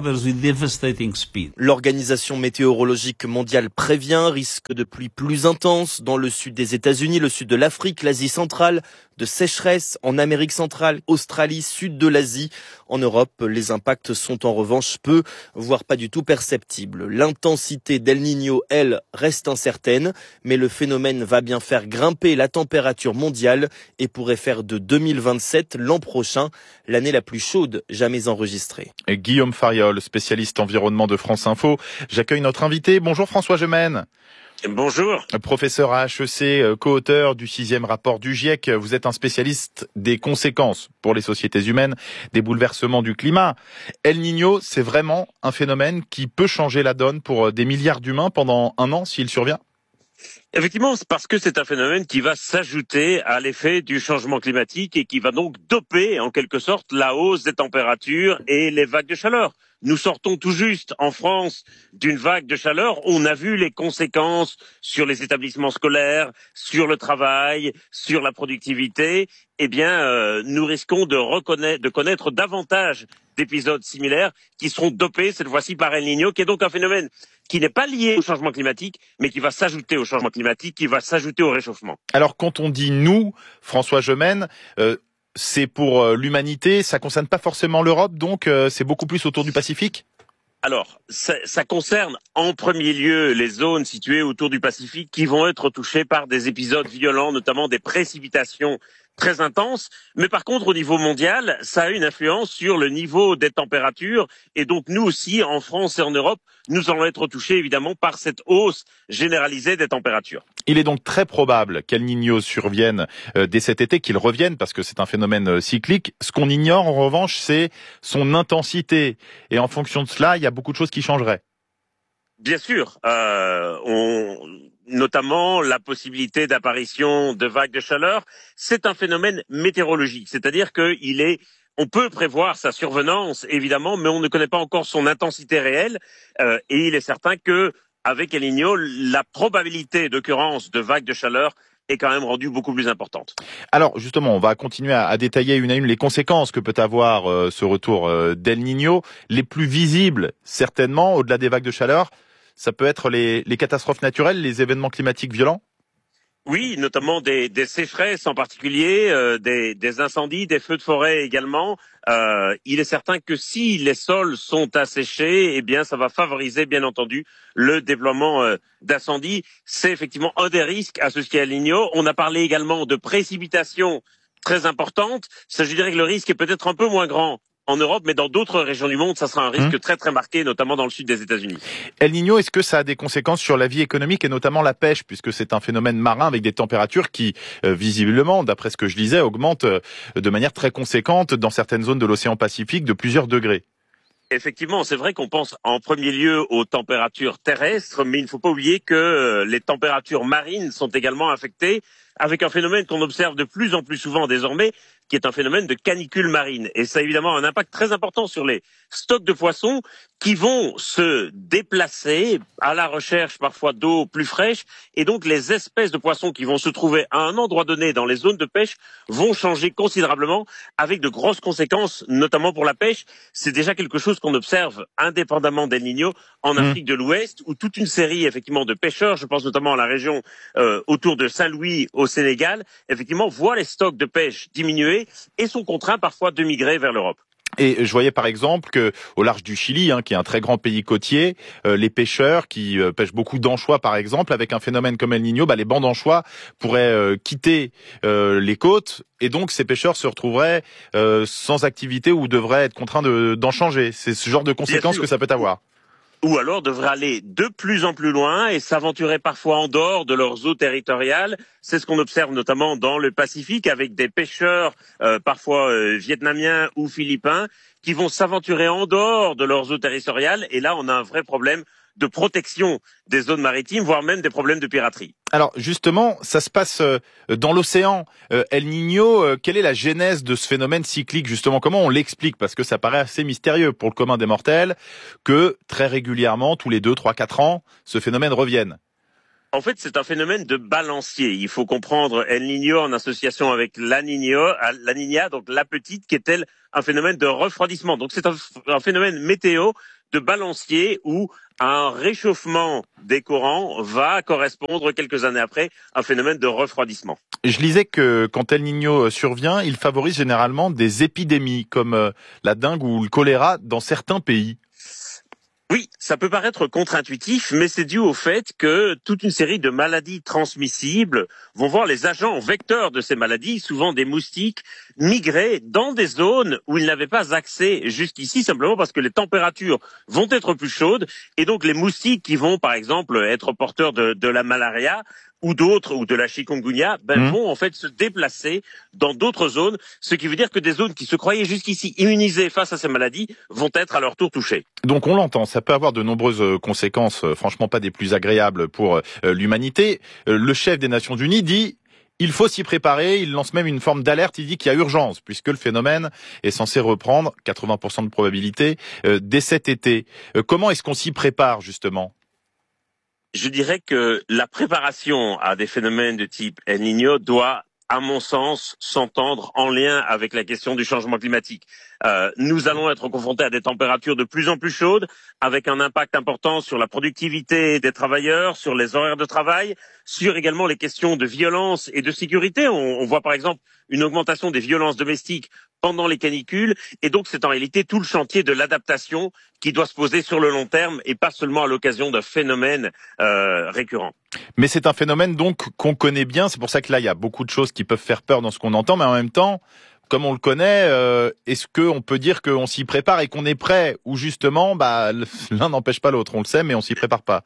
L'Organisation météorologique mondiale prévient risque de pluie plus intense dans le sud des États-Unis, le sud de l'Afrique, l'Asie centrale, de sécheresse en Amérique centrale, Australie, sud de l'Asie. En Europe, les impacts sont en revanche peu, voire pas du tout perceptibles. L'intensité d'El Niño, elle, reste incertaine, mais le phénomène va bien faire grimper la température mondiale et pourrait faire de deux mille vingt-sept, l'an prochain, l'année la plus chaude jamais enregistrée. Et Guillaume Fariol, spécialiste environnement de France Info. J'accueille notre invité. Bonjour François Gemène. Bonjour. Professeur à H E C, co-auteur du sixième rapport du GIEC. Vous êtes un spécialiste des conséquences pour les sociétés humaines des bouleversements du climat. El Niño, c'est vraiment un phénomène qui peut changer la donne pour des milliards d'humains pendant un an s'il survient ? Effectivement, c'est parce que c'est un phénomène qui va s'ajouter à l'effet du changement climatique et qui va donc doper en quelque sorte la hausse des températures et les vagues de chaleur. Nous sortons tout juste en France d'une vague de chaleur. On a vu les conséquences sur les établissements scolaires, sur le travail, sur la productivité. Eh bien, euh, nous risquons de reconnaître, de connaître davantage d'épisodes similaires qui seront dopés cette fois-ci par El Niño, qui est donc un phénomène qui n'est pas lié au changement climatique, mais qui va s'ajouter au changement climatique, qui va s'ajouter au réchauffement. Alors, quand on dit nous, François Gemène, euh, c'est pour euh, l'humanité, ça concerne pas forcément l'Europe, donc euh, c'est beaucoup plus autour du Pacifique ? Alors, ça, ça concerne en premier lieu les zones situées autour du Pacifique qui vont être touchées par des épisodes violents, notamment des précipitations très intenses. Mais par contre, au niveau mondial, ça a une influence sur le niveau des températures. Et donc, nous aussi, en France et en Europe, nous allons être touchés évidemment par cette hausse généralisée des températures. Il est donc très probable qu'El Niño survienne euh, dès cet été, qu'il revienne, parce que c'est un phénomène euh, cyclique. Ce qu'on ignore, en revanche, c'est son intensité. Et en fonction de cela, il y a beaucoup de choses qui changeraient. Bien sûr, euh, on... notamment la possibilité d'apparition de vagues de chaleur. C'est un phénomène météorologique, c'est-à-dire qu'il est, on peut prévoir sa survenance évidemment, mais on ne connaît pas encore son intensité réelle. Euh, et il est certain que avec El Niño, la probabilité d'occurrence de vagues de chaleur est quand même rendue beaucoup plus importante. Alors justement, on va continuer à, à détailler une à une les conséquences que peut avoir euh, ce retour euh, d'El Niño. Les plus visibles, certainement, au-delà des vagues de chaleur, ça peut être les, les catastrophes naturelles, les événements climatiques violents ? Oui, notamment des, des sécheresses en particulier, euh, des, des incendies, des feux de forêt également. Euh, il est certain que si les sols sont asséchés, eh bien, ça va favoriser, bien entendu, le développement euh, d'incendies. C'est effectivement un des risques associés à El Niño. On a parlé également de précipitations très importantes. Ça, je dirais que le risque est peut-être un peu moins grand en Europe, mais dans d'autres régions du monde, ça sera un risque mmh. très très marqué, notamment dans le sud des États-Unis. El Niño, est-ce que ça a des conséquences sur la vie économique et notamment la pêche, puisque c'est un phénomène marin avec des températures qui, euh, visiblement, d'après ce que je lisais, augmentent euh, de manière très conséquente dans certaines zones de l'océan Pacifique de plusieurs degrés? Effectivement, c'est vrai qu'on pense en premier lieu aux températures terrestres, mais il ne faut pas oublier que les températures marines sont également affectées avec un phénomène qu'on observe de plus en plus souvent désormais, qui est un phénomène de canicule marine. Et ça a évidemment un impact très important sur les stocks de poissons qui vont se déplacer à la recherche parfois d'eau plus fraîche, et donc les espèces de poissons qui vont se trouver à un endroit donné dans les zones de pêche vont changer considérablement, avec de grosses conséquences, notamment pour la pêche. C'est déjà quelque chose qu'on observe indépendamment d'El Niño en Afrique de l'Ouest, où toute une série effectivement de pêcheurs, je pense notamment à la région euh, autour de Saint-Louis au Sénégal, effectivement voient les stocks de pêche diminuer et sont contraints parfois de migrer vers l'Europe. Et je voyais par exemple que au large du Chili, hein, qui est un très grand pays côtier, euh, les pêcheurs qui euh, pêchent beaucoup d'anchois par exemple, avec un phénomène comme El Niño, bah, les bancs d'anchois pourraient euh, quitter euh, les côtes, et donc ces pêcheurs se retrouveraient euh, sans activité ou devraient être contraints de, d'en changer. C'est ce genre de conséquences que ça peut avoir. Ou alors devraient aller de plus en plus loin et s'aventurer parfois en dehors de leurs eaux territoriales. C'est ce qu'on observe notamment dans le Pacifique avec des pêcheurs euh, parfois euh, vietnamiens ou philippins qui vont s'aventurer en dehors de leurs eaux territoriales. Et là, on a un vrai problème de protection des zones maritimes, voire même des problèmes de piraterie. Alors justement, ça se passe dans l'océan. El Niño, quelle est la genèse de ce phénomène cyclique justement? Comment on l'explique? Parce que ça paraît assez mystérieux pour le commun des mortels que très régulièrement, tous les deux, trois, quatre ans, ce phénomène revienne. En fait, c'est un phénomène de balancier. Il faut comprendre El Niño en association avec La Niña, La Niña, donc la petite, qui est elle un phénomène de refroidissement. Donc c'est un, un phénomène météo de balancier où un réchauffement des courants va correspondre quelques années après à un phénomène de refroidissement. Je lisais que quand El Niño survient, il favorise généralement des épidémies comme la dengue ou le choléra dans certains pays. Oui, ça peut paraître contre-intuitif, mais c'est dû au fait que toute une série de maladies transmissibles vont voir les agents vecteurs de ces maladies, souvent des moustiques, migrer dans des zones où ils n'avaient pas accès jusqu'ici, simplement parce que les températures vont être plus chaudes, et donc les moustiques qui vont, par exemple, être porteurs de, de la malaria, ou d'autres, ou de la chikungunya, ben, mmh. vont en fait se déplacer dans d'autres zones, ce qui veut dire que des zones qui se croyaient jusqu'ici immunisées face à ces maladies vont être à leur tour touchées. Donc on l'entend, ça peut avoir de nombreuses conséquences, franchement pas des plus agréables pour euh, l'humanité. Euh, le chef des Nations Unies dit il faut s'y préparer, il lance même une forme d'alerte, il dit qu'il y a urgence, puisque le phénomène est censé reprendre, quatre-vingts pour cent de probabilité, euh, dès cet été. Euh, comment est-ce qu'on s'y prépare justement ? Je dirais que la préparation à des phénomènes de type El Niño doit, à mon sens, s'entendre en lien avec la question du changement climatique. Euh, nous allons être confrontés à des températures de plus en plus chaudes, avec un impact important sur la productivité des travailleurs, sur les horaires de travail, sur également les questions de violence et de sécurité. On, on voit par exemple une augmentation des violences domestiques pendant les canicules, et donc c'est en réalité tout le chantier de l'adaptation qui doit se poser sur le long terme et pas seulement à l'occasion d'un phénomène euh, récurrent. Mais c'est un phénomène donc qu'on connaît bien, c'est pour ça que là il y a beaucoup de choses qui peuvent faire peur dans ce qu'on entend, mais en même temps, comme on le connaît, euh, est-ce qu'on peut dire qu'on s'y prépare et qu'on est prêt, ou justement bah, l'un n'empêche pas l'autre, on le sait mais on s'y prépare pas?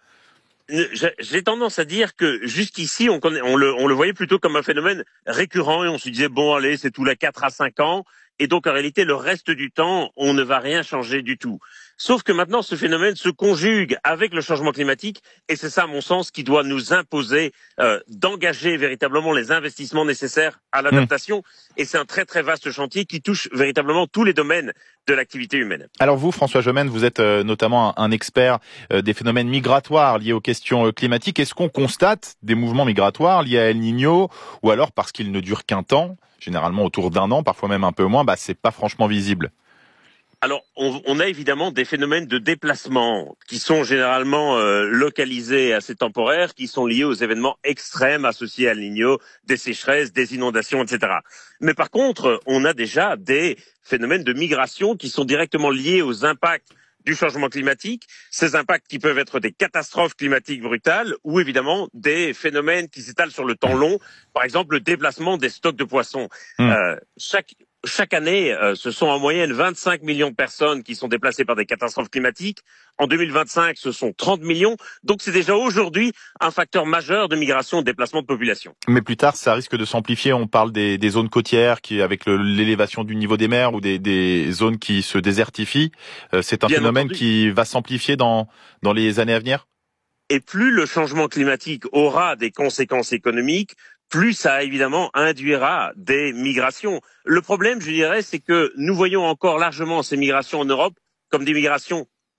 J'ai tendance à dire que jusqu'ici, on, connaît, on, le, on le voyait plutôt comme un phénomène récurrent et on se disait, bon allez, c'est tous les quatre à cinq ans. Et donc, en réalité, le reste du temps, on ne va rien changer du tout. Sauf que maintenant, ce phénomène se conjugue avec le changement climatique et c'est ça, à mon sens, qui doit nous imposer euh, d'engager véritablement les investissements nécessaires à l'adaptation. Mmh. Et c'est un très, très vaste chantier qui touche véritablement tous les domaines de l'activité humaine. Alors vous, François Gemène, vous êtes euh, notamment un, un expert euh, des phénomènes migratoires liés aux questions euh, climatiques. Est-ce qu'on constate des mouvements migratoires liés à El Niño, ou alors parce qu'ils ne durent qu'un temps, généralement autour d'un an, parfois même un peu moins, bah c'est pas franchement visible? Alors, on, on a évidemment des phénomènes de déplacement qui sont généralement euh, localisés, assez temporaires, qui sont liés aux événements extrêmes associés à El Niño, des sécheresses, des inondations, et cetera. Mais par contre, on a déjà des phénomènes de migration qui sont directement liés aux impacts du changement climatique, ces impacts qui peuvent être des catastrophes climatiques brutales ou évidemment des phénomènes qui s'étalent sur le temps long, par exemple le déplacement des stocks de poissons. Mmh. Euh, chaque Chaque année, euh, ce sont en moyenne vingt-cinq millions de personnes qui sont déplacées par des catastrophes climatiques. En deux mille vingt-cinq, ce sont trente millions. Donc c'est déjà aujourd'hui un facteur majeur de migration et de déplacement de population. Mais plus tard, ça risque de s'amplifier. On parle des, des zones côtières qui, avec le, l'élévation du niveau des mers, ou des, des zones qui se désertifient. Euh, c'est un Bien phénomène entendu. Qui va s'amplifier dans, dans les années à venir. Et plus le changement climatique aura des conséquences économiques, plus ça évidemment induira des migrations. Le problème, je dirais, c'est que nous voyons encore largement ces migrations en Europe comme des migrations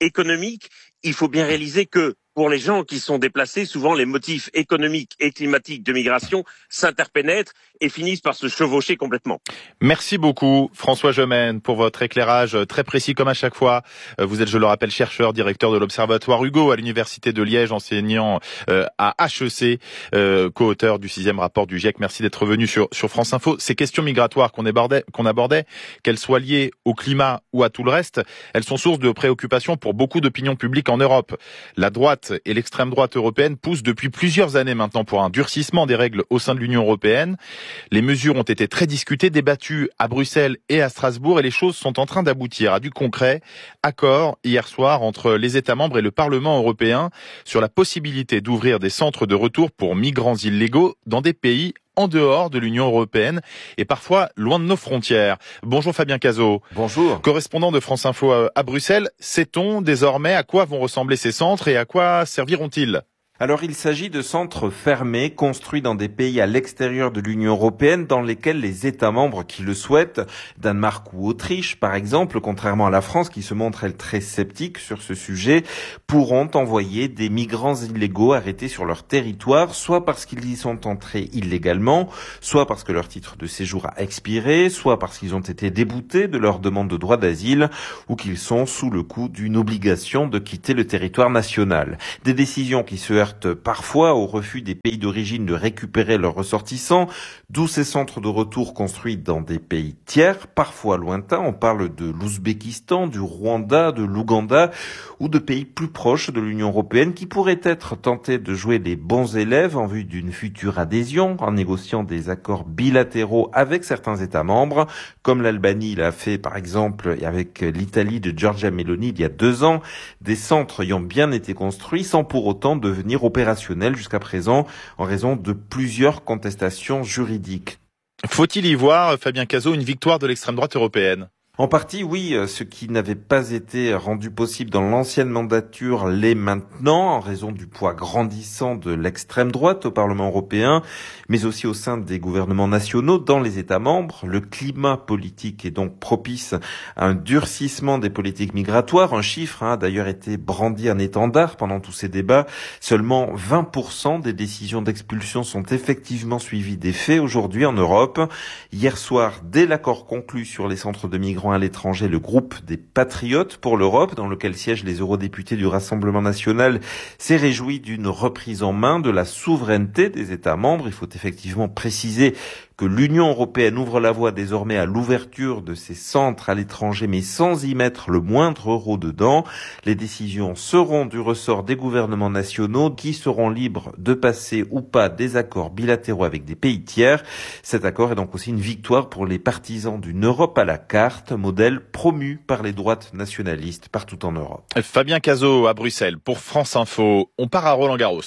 économique, il faut bien réaliser que pour les gens qui sont déplacés, souvent les motifs économiques et climatiques de migration s'interpénètrent et finissent par se chevaucher complètement. Merci beaucoup François Gemène pour votre éclairage très précis comme à chaque fois. Vous êtes, je le rappelle, chercheur, directeur de l'Observatoire Hugo à l'Université de Liège, enseignant euh, à H E C, euh, co-auteur du sixième rapport du GIEC. Merci d'être venu sur, sur France Info. Ces questions migratoires qu'on abordait, qu'on abordait, qu'elles soient liées au climat ou à tout le reste, elles sont source de préoccupation pour beaucoup d'opinions publiques en Europe. La droite et l'extrême droite européenne poussent depuis plusieurs années maintenant pour un durcissement des règles au sein de l'Union européenne. Les mesures ont été très discutées, débattues à Bruxelles et à Strasbourg et les choses sont en train d'aboutir à du concret. Accord hier soir entre les États membres et le Parlement européen sur la possibilité d'ouvrir des centres de retour pour migrants illégaux dans des pays en dehors de l'Union européenne et parfois loin de nos frontières. Bonjour Fabien Cazot. Bonjour. Correspondant de France Info à Bruxelles, sait-on désormais à quoi vont ressembler ces centres et à quoi serviront-ils ? Alors il s'agit de centres fermés, construits dans des pays à l'extérieur de l'Union européenne, dans lesquels les États membres qui le souhaitent, Danemark ou Autriche par exemple, contrairement à la France qui se montre elle très sceptique sur ce sujet, pourront envoyer des migrants illégaux arrêtés sur leur territoire, soit parce qu'ils y sont entrés illégalement, soit parce que leur titre de séjour a expiré, soit parce qu'ils ont été déboutés de leur demande de droit d'asile, ou qu'ils sont sous le coup d'une obligation de quitter le territoire national. Des décisions qui se parfois au refus des pays d'origine de récupérer leurs ressortissants, d'où ces centres de retour construits dans des pays tiers, parfois lointains. On parle de l'Ouzbékistan, du Rwanda, de l'Ouganda ou de pays plus proches de l'Union européenne qui pourraient être tentés de jouer les bons élèves en vue d'une future adhésion en négociant des accords bilatéraux avec certains États membres, comme l'Albanie l'a fait par exemple avec l'Italie de Giorgia Meloni il y a deux ans. Des centres y ont bien été construits sans pour autant devenir opérationnel jusqu'à présent en raison de plusieurs contestations juridiques. Faut-il y voir, Fabien Cazot, une victoire de l'extrême droite européenne ? En partie, oui, ce qui n'avait pas été rendu possible dans l'ancienne mandature l'est maintenant, en raison du poids grandissant de l'extrême droite au Parlement européen, mais aussi au sein des gouvernements nationaux dans les États membres. Le climat politique est donc propice à un durcissement des politiques migratoires. Un chiffre a d'ailleurs été brandi en étendard pendant tous ces débats. Seulement vingt pour cent des décisions d'expulsion sont effectivement suivies des faits aujourd'hui en Europe. Hier soir, dès l'accord conclu sur les centres de migrants à l'étranger, le groupe des Patriotes pour l'Europe, dans lequel siègent les eurodéputés du Rassemblement national, s'est réjoui d'une reprise en main de la souveraineté des États membres. Il faut effectivement préciser que l'Union européenne ouvre la voie désormais à l'ouverture de ces centres à l'étranger, mais sans y mettre le moindre euro dedans. Les décisions seront du ressort des gouvernements nationaux qui seront libres de passer ou pas des accords bilatéraux avec des pays tiers. Cet accord est donc aussi une victoire pour les partisans d'une Europe à la carte, modèle promu par les droites nationalistes partout en Europe. Fabien Cazot à Bruxelles pour France Info. On part à Roland-Garros.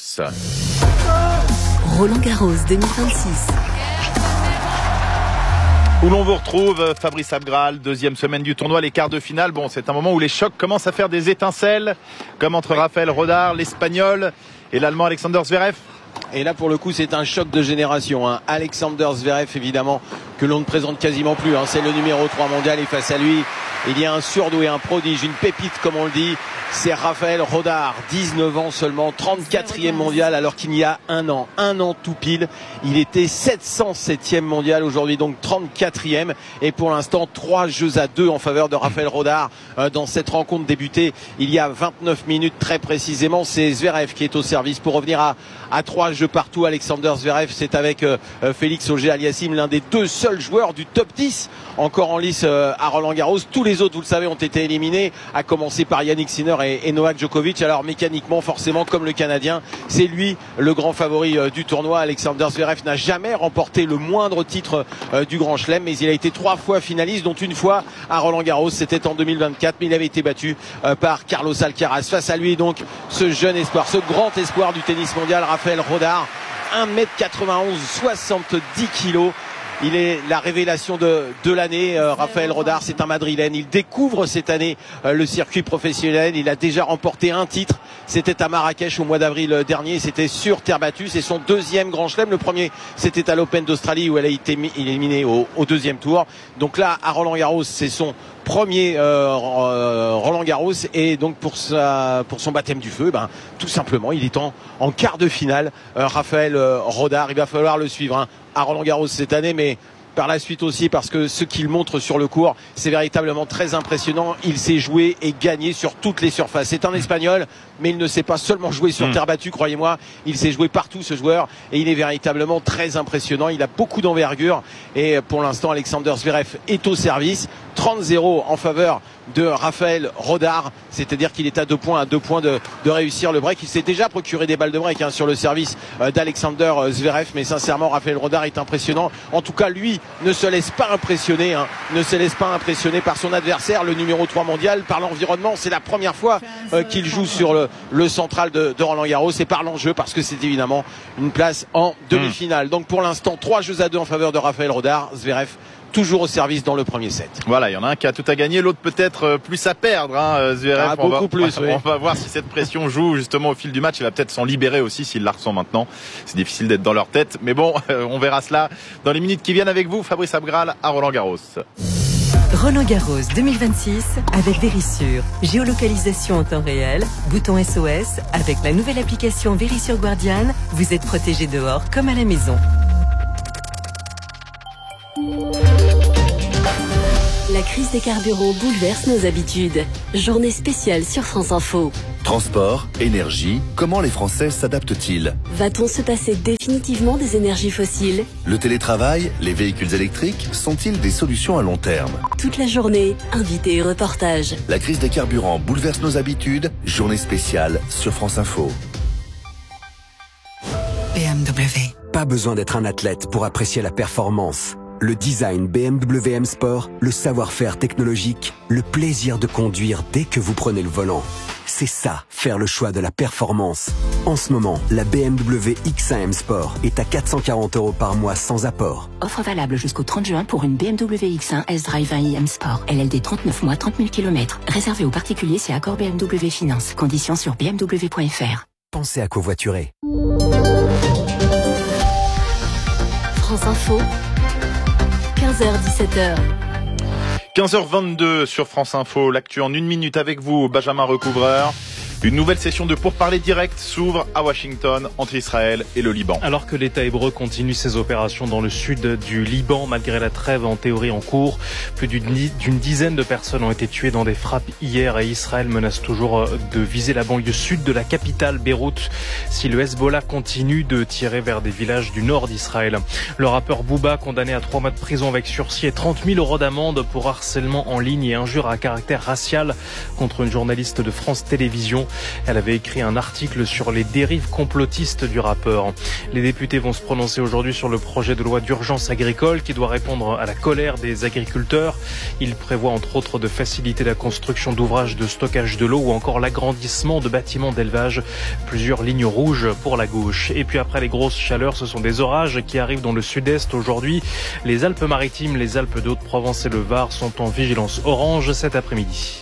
Roland-Garros deux mille vingt-six. Où l'on vous retrouve, Fabrice Abgral, deuxième semaine du tournoi, les quarts de finale. Bon, c'est un moment où les chocs commencent à faire des étincelles, comme entre Raphaël Rodar, l'Espagnol, et l'Allemand Alexander Zverev. Et là, pour le coup, c'est un choc de génération. Hein. Alexander Zverev, évidemment, que l'on ne présente quasiment plus. Hein. C'est le numéro trois mondial et face à lui, il y a un surdoué, un prodige, une pépite, comme on le dit. C'est Raphaël Rodar, dix-neuf ans seulement, trente-quatrième mondial, alors qu'il y a un an, un an tout pile, il était sept cent septième mondial, aujourd'hui donc trente-quatrième. Et pour l'instant, trois jeux à deux en faveur de Raphaël Rodar euh, dans cette rencontre débutée il y a vingt-neuf minutes très précisément. C'est Zverev qui est au service pour revenir à, à trois jeux partout. Alexander Zverev, c'est avec euh, Félix Auger-Aliassime, l'un des deux seuls joueurs du top dix encore en lice euh, à Roland-Garros. Tous les autres, vous le savez, ont été éliminés, à commencer par Yannick Sinner et, et Novak Djokovic. Alors mécaniquement, forcément, comme le Canadien, c'est lui le grand favori euh, du tournoi. Alexander Zverev n'a jamais remporté le moindre titre euh, du Grand Chelem, mais il a été trois fois finaliste, dont une fois à Roland-Garros, c'était en deux mille vingt-quatre, mais il avait été battu euh, par Carlos Alcaraz. Face à lui, donc, ce jeune espoir, ce grand espoir du tennis mondial, Raphaël Rodar, un mètre quatre-vingt-onze, soixante-dix kilos. Il est la révélation de, de l'année, euh, Raphaël Rodar, c'est un Madrilène. Il découvre cette année euh, le circuit professionnel. Il a déjà remporté un titre. C'était à Marrakech au mois d'avril dernier. C'était sur terre battue. C'est son deuxième Grand Chelem. Le premier, c'était à l'Open d'Australie où elle a été éliminée au, au deuxième tour. Donc là, à Roland-Garros, c'est son premier euh, Roland Garros, et donc pour sa pour son baptême du feu, ben tout simplement il est en en quart de finale. Euh, Raphaël euh, Rodard, il va falloir le suivre hein, à Roland Garros cette année, mais par la suite aussi parce que ce qu'il montre sur le court, c'est véritablement très impressionnant. Il sait jouer et gagner sur toutes les surfaces. C'est un Espagnol, mais il ne sait pas seulement jouer sur mmh. terre battue, croyez-moi. Il sait jouer partout, ce joueur, et il est véritablement très impressionnant. Il a beaucoup d'envergure, et pour l'instant, Alexander Zverev est au service. trente zéro en faveur de Raphaël Rodard, c'est-à-dire qu'il est à deux points, à deux points de, de réussir le break. Il s'est déjà procuré des balles de break hein, sur le service euh, d'Alexander Zverev, mais sincèrement, Raphaël Rodard est impressionnant. En tout cas, lui ne se laisse pas impressionner, hein, ne se laisse pas impressionner par son adversaire, le numéro trois mondial, par l'environnement. C'est la première fois euh, qu'il joue sur le, le central de, de Roland Garros, et par l'enjeu, parce que c'est évidemment une place en demi-finale. Donc pour l'instant, trois jeux à deux en faveur de Raphaël Rodard. Zverev toujours au service dans le premier set. Voilà, il y en a un qui a tout à gagner, l'autre peut-être plus à perdre. Hein, Zverev, ah, beaucoup on va, plus. On oui. va voir si cette pression joue justement au fil du match. Il va peut-être s'en libérer aussi s'il la ressent maintenant. C'est difficile d'être dans leur tête, mais bon, on verra cela dans les minutes qui viennent avec vous. Fabrice Abgral à Roland Garros. Roland Garros deux mille vingt-six avec Verisure. Géolocalisation en temps réel, bouton S O S. Avec la nouvelle application Verisure Guardian, vous êtes protégé dehors comme à la maison. La crise des carburants bouleverse nos habitudes. Journée spéciale sur France Info. Transport, énergie, comment les Français s'adaptent-ils ? Va-t-on se passer définitivement des énergies fossiles ? Le télétravail, les véhicules électriques sont-ils des solutions à long terme ? Toute la journée, invités et reportages. La crise des carburants bouleverse nos habitudes. Journée spéciale sur France Info. B M W. Pas besoin d'être un athlète pour apprécier la performance. Le design B M W M Sport, le savoir-faire technologique, le plaisir de conduire dès que vous prenez le volant. C'est ça, faire le choix de la performance. En ce moment, la B M W X un M Sport est à quatre cent quarante euros par mois sans apport. Offre valable jusqu'au trente juin pour une B M W X un S-Drive un i M Sport. L L D trente-neuf mois, trente mille kilomètres. Réservé aux particuliers, c'est accord B M W Finance. Conditions sur b m w point f r. Pensez à covoiturer. France Info. quinze heures dix-sept heures. quinze heures vingt-deux sur France Info, l'actu en une minute avec vous, Benjamin Recouvreur. Une nouvelle session de pourparlers directs s'ouvre à Washington entre Israël et le Liban. Alors que l'État hébreu continue ses opérations dans le sud du Liban, malgré la trêve en théorie en cours, plus d'une dizaine de personnes ont été tuées dans des frappes hier et Israël menace toujours de viser la banlieue sud de la capitale, Beyrouth, si le Hezbollah continue de tirer vers des villages du nord d'Israël. Le rappeur Booba, condamné à trois mois de prison avec sursis et trente mille euros d'amende pour harcèlement en ligne et injures à caractère racial contre une journaliste de France Télévisions. Elle avait écrit un article sur les dérives complotistes du rappeur. Les députés vont se prononcer aujourd'hui sur le projet de loi d'urgence agricole qui doit répondre à la colère des agriculteurs. Il prévoit entre autres de faciliter la construction d'ouvrages de stockage de l'eau ou encore l'agrandissement de bâtiments d'élevage. Plusieurs lignes rouges pour la gauche. Et puis après les grosses chaleurs, ce sont des orages qui arrivent dans le sud-est aujourd'hui. Les Alpes-Maritimes, les Alpes de Haute-Provence et le Var sont en vigilance orange cet après-midi.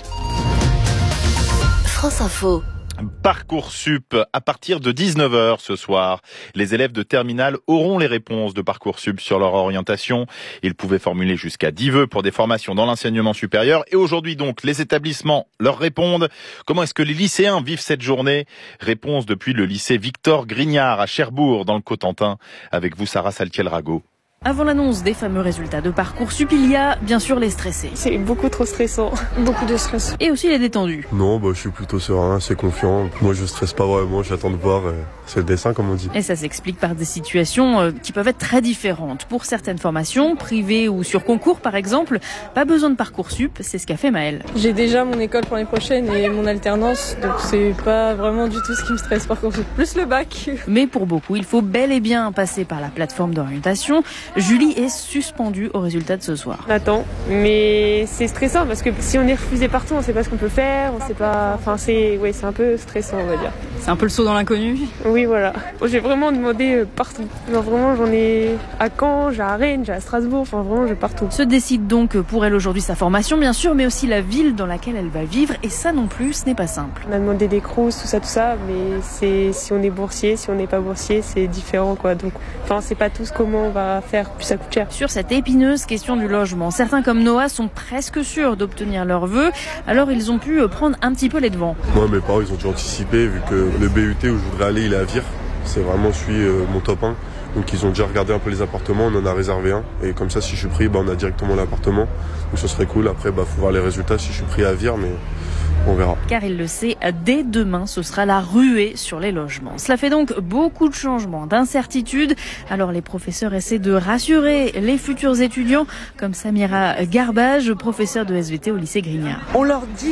France Info. Parcoursup, à partir de dix-neuf heures ce soir, les élèves de terminale auront les réponses de Parcoursup sur leur orientation. Ils pouvaient formuler jusqu'à dix vœux pour des formations dans l'enseignement supérieur. Et aujourd'hui donc, les établissements leur répondent. Comment est-ce que les lycéens vivent cette journée ? Réponse depuis le lycée Victor Grignard à Cherbourg, dans le Cotentin. Avec vous, Sarah Saltiel-Rago. Avant l'annonce des fameux résultats de Parcoursup, il y a bien sûr les stressés. C'est beaucoup trop stressant. Beaucoup de stress. Et aussi les détendus. Non, bah, je suis plutôt serein, assez confiant. Moi, je stresse pas vraiment, j'attends de voir. Euh, c'est le dessin, comme on dit. Et ça s'explique par des situations euh, qui peuvent être très différentes. Pour certaines formations, privées ou sur concours par exemple, pas besoin de Parcoursup, c'est ce qu'a fait Maëlle. J'ai déjà mon école pour l'année prochaine et mon alternance, donc c'est pas vraiment du tout ce qui me stresse Parcoursup. Plus le bac. Mais pour beaucoup, il faut bel et bien passer par la plateforme d'orientation. Julie est suspendue au résultat de ce soir. On attend, mais c'est stressant parce que si on est refusé partout, on sait pas ce qu'on peut faire, on sait pas. Enfin, c'est, ouais, c'est un peu stressant, on va dire. C'est un peu le saut dans l'inconnu. Oui, voilà. J'ai vraiment demandé partout. Genre vraiment, j'en ai à Caen, j'ai à Rennes, j'ai à Strasbourg. Enfin, vraiment, j'ai partout. Se décide donc pour elle aujourd'hui sa formation, bien sûr, mais aussi la ville dans laquelle elle va vivre. Et ça non plus, ce n'est pas simple. On a demandé des crous, tout ça, tout ça, mais c'est si on est boursier, si on n'est pas boursier, c'est différent, quoi. Donc, enfin, on sait pas tous comment on va faire. cher, puis ça coûte cher. Sur cette épineuse question du logement, certains comme Noah sont presque sûrs d'obtenir leurs vœux, alors ils ont pu prendre un petit peu les devants. Moi, mes parents, ils ont déjà anticipé, vu que le B U T où je voudrais aller, il est à Vire. C'est vraiment celui, euh, mon top un. Donc ils ont déjà regardé un peu les appartements, on en a réservé un. Et comme ça, si je suis pris, bah, on a directement l'appartement. Donc ce serait cool. Après, bah, faut voir les résultats si je suis pris à Vire, mais on verra. Car il le sait, dès demain, ce sera la ruée sur les logements. Cela fait donc beaucoup de changements, d'incertitudes. Alors les professeurs essaient de rassurer les futurs étudiants, comme Samira Garbage, professeure de S V T au lycée Grignard. On leur dit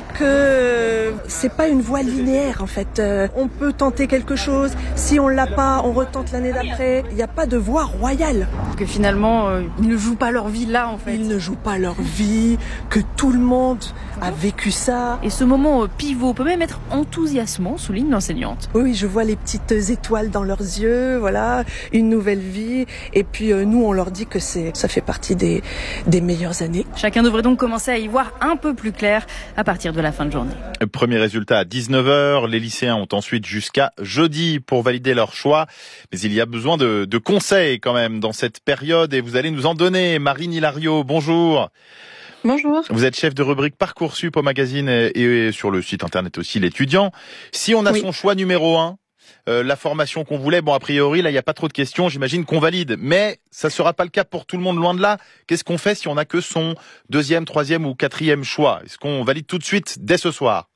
que c'est pas une voie linéaire en fait. Euh, on peut tenter quelque chose. Si on l'a pas, on retente l'année d'après. Il n'y a pas de voie royale. Que finalement, euh, ils ne jouent pas leur vie là en fait. Ils ne jouent pas leur vie, que tout le monde a vécu ça. Et ce moment pivot peut même être enthousiasmant, souligne l'enseignante. Oui, je vois les petites étoiles dans leurs yeux, voilà, une nouvelle vie. Et puis euh, nous, on leur dit que c'est, ça fait partie des, des meilleures années. Chacun devrait donc commencer à y voir un peu plus clair à partir de la fin de journée. Premier résultat à dix-neuf heures. Les lycéens ont ensuite jusqu'à jeudi pour valider leur choix. Mais il y a besoin de, de conseils quand même dans cette période et vous allez nous en donner. Marine Hilario, bonjour. Bonjour. Vous êtes chef de rubrique Parcoursup au magazine et sur le site internet aussi l'étudiant. Si on a oui. son choix numéro un, euh, la formation qu'on voulait, bon a priori là il n'y a pas trop de questions, j'imagine qu'on valide, mais ça sera pas le cas pour tout le monde, loin de là. Qu'est-ce qu'on fait si on a que son deuxième, troisième ou quatrième choix? Est-ce qu'on valide tout de suite dès ce soir?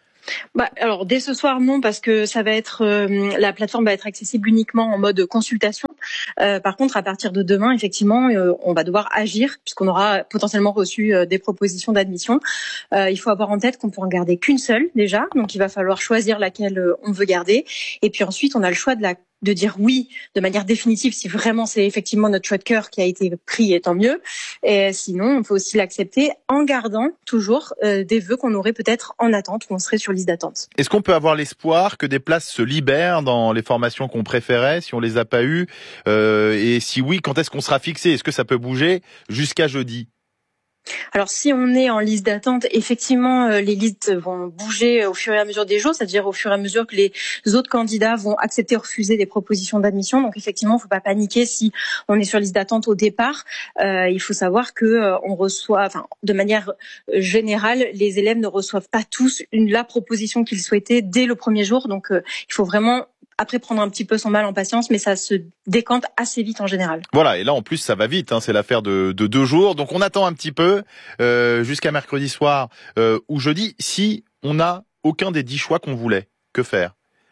Bah, alors dès ce soir non, parce que ça va être euh, la plateforme va être accessible uniquement en mode consultation. Euh, par contre, à partir de demain, effectivement, euh, on va devoir agir puisqu'on aura potentiellement reçu euh, des propositions d'admission. Euh, il faut avoir en tête qu'on peut en garder qu'une seule déjà, donc il va falloir choisir laquelle euh, on veut garder. Et puis ensuite, on a le choix de la de dire oui de manière définitive si vraiment c'est effectivement notre choix de cœur qui a été pris, et tant mieux. Et sinon, on peut aussi l'accepter en gardant toujours euh, des vœux qu'on aurait peut-être en attente ou on serait sur liste d'attente. Est-ce qu'on peut avoir l'espoir que des places se libèrent dans les formations qu'on préférait si on les a pas eues euh, et si oui, quand est-ce qu'on sera fixé? Est-ce que ça peut bouger jusqu'à jeudi? Alors si on est en liste d'attente, effectivement, euh, les listes vont bouger au fur et à mesure des jours, c'est-à-dire au fur et à mesure que les autres candidats vont accepter ou refuser des propositions d'admission. Donc effectivement, il ne faut pas paniquer si on est sur liste d'attente au départ. Euh, il faut savoir que euh, on reçoit, enfin, de manière générale, les élèves ne reçoivent pas tous une, la proposition qu'ils souhaitaient dès le premier jour. Donc euh, il faut vraiment après prendre un petit peu son mal en patience, mais ça se décante assez vite en général. Voilà, et là en plus ça va vite, hein, c'est l'affaire de, de deux jours, donc on attend un petit peu euh, jusqu'à mercredi soir euh, ou jeudi. Si on n'a aucun des dix choix qu'on voulait, que faire?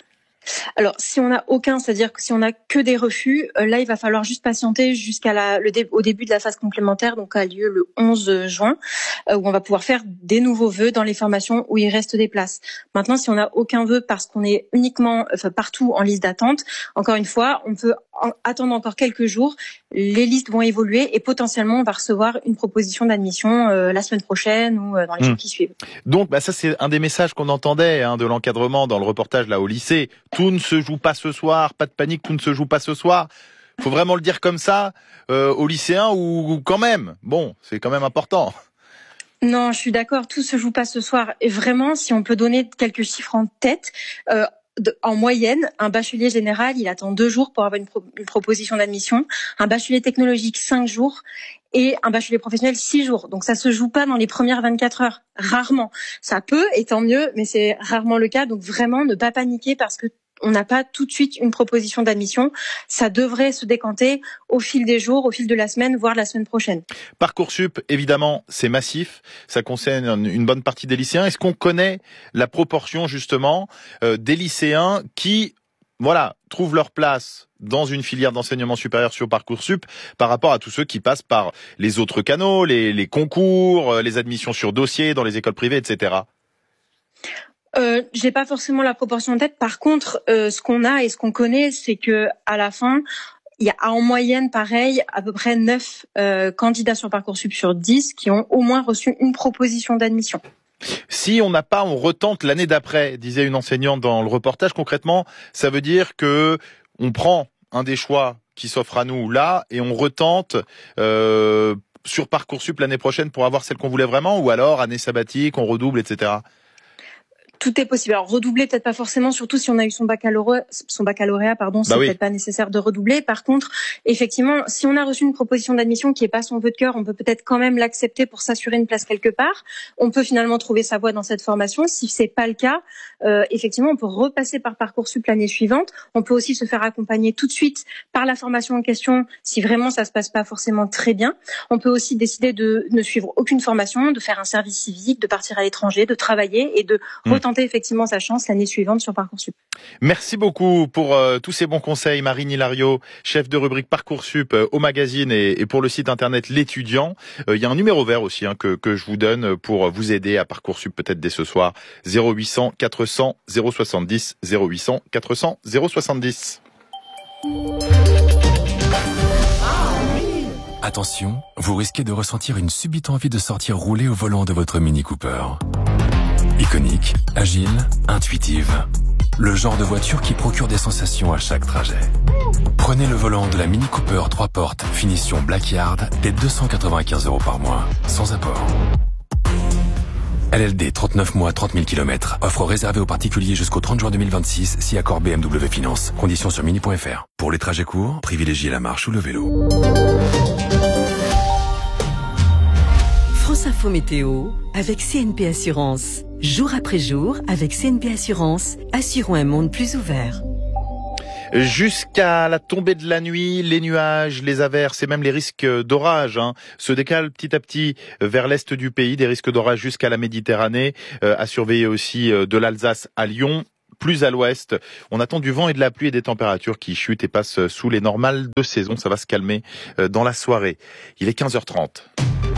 Alors, si on n'a aucun, c'est-à-dire que si on n'a que des refus, euh, là, il va falloir juste patienter jusqu'à la, le dé, au début de la phase complémentaire, donc a lieu le onze juin, euh, où on va pouvoir faire des nouveaux vœux dans les formations où il reste des places. Maintenant, si on n'a aucun vœu parce qu'on est uniquement, enfin, partout en liste d'attente, encore une fois, on peut en, attendre encore quelques jours. Les listes vont évoluer et potentiellement, on va recevoir une proposition d'admission euh, la semaine prochaine ou euh, dans les mmh. jours qui suivent. Donc, bah, ça, c'est un des messages qu'on entendait hein, de l'encadrement dans le reportage là au lycée. Tout ne se joue pas ce soir, pas de panique, tout ne se joue pas ce soir. Faut vraiment le dire comme ça euh, aux lycéens ou, ou quand même. Bon, c'est quand même important. Non, je suis d'accord, tout se joue pas ce soir. Et vraiment, si on peut donner quelques chiffres en tête, euh, de, en moyenne, un bachelier général, il attend deux jours pour avoir une, pro, une proposition d'admission. Un bachelier technologique, cinq jours. Et un bachelier professionnel, six jours. Donc ça se joue pas dans les premières vingt-quatre heures. Rarement. Ça peut, et tant mieux, mais c'est rarement le cas. Donc vraiment, ne pas paniquer parce que on n'a pas tout de suite une proposition d'admission. Ça devrait se décanter au fil des jours, au fil de la semaine, voire la semaine prochaine. Parcoursup, évidemment, c'est massif. Ça concerne une bonne partie des lycéens. Est-ce qu'on connaît la proportion, justement, euh, des lycéens qui, voilà, trouvent leur place dans une filière d'enseignement supérieur sur Parcoursup par rapport à tous ceux qui passent par les autres canaux, les, les concours, les admissions sur dossier dans les écoles privées, et cetera? Euh, j'ai pas forcément la proportion en tête. Par contre, euh, ce qu'on a et ce qu'on connaît, c'est que à la fin, il y a en moyenne, pareil, à peu près neuf euh, candidats sur Parcoursup sur dix qui ont au moins reçu une proposition d'admission. Si on n'a pas, on retente l'année d'après, disait une enseignante dans le reportage. Concrètement, ça veut dire que on prend un des choix qui s'offre à nous là et on retente euh, sur Parcoursup l'année prochaine pour avoir celle qu'on voulait vraiment, ou alors année sabbatique, on redouble, et cetera. Tout est possible. Alors redoubler peut-être pas forcément, surtout si on a eu son baccalauréat, son baccalauréat pardon, c'est bah oui. peut-être pas nécessaire de redoubler. Par contre, effectivement, si on a reçu une proposition d'admission qui est pas son vœu de cœur, on peut peut-être quand même l'accepter pour s'assurer une place quelque part. On peut finalement trouver sa voie dans cette formation. Si c'est pas le cas, euh, effectivement, on peut repasser par Parcoursup l'année suivante. On peut aussi se faire accompagner tout de suite par la formation en question si vraiment ça se passe pas forcément très bien. On peut aussi décider de ne suivre aucune formation, de faire un service civique, de partir à l'étranger, de travailler et de mmh. retenter effectivement sa chance l'année suivante sur Parcoursup. Merci beaucoup pour euh, tous ces bons conseils, Marine Hilario, chef de rubrique Parcoursup euh, au magazine et, et pour le site internet L'étudiant. Il euh, y a un numéro vert aussi hein, que, que je vous donne pour vous aider à Parcoursup peut-être dès ce soir. zéro huit cents quatre cents zéro soixante-dix, zéro huit cents quatre cents zéro soixante-dix. Attention, vous risquez de ressentir une subite envie de sortir rouler au volant de votre Mini Cooper. Iconique, agile, intuitive. Le genre de voiture qui procure des sensations à chaque trajet. Prenez le volant de la Mini Cooper trois portes, finition Blackyard, dès deux cent quatre-vingt-quinze euros par mois, sans apport. L L D, trente-neuf mois, trente mille kilomètres. Offre réservée aux particuliers jusqu'au trente juin deux mille vingt-six, si accord B M W Finance. Conditions sur mini point f r. Pour les trajets courts, privilégiez la marche ou le vélo. France Info Météo avec C N P Assurance. Jour après jour, avec C N P Assurance, assurons un monde plus ouvert. Jusqu'à la tombée de la nuit, les nuages, les averses et même les risques d'orage hein, se décalent petit à petit vers l'est du pays, des risques d'orage jusqu'à la Méditerranée, euh, à surveiller aussi euh, de l'Alsace à Lyon. Plus à l'ouest, on attend du vent et de la pluie et des températures qui chutent et passent sous les normales de saison. Ça va se calmer euh, dans la soirée. Il est quinze heures trente.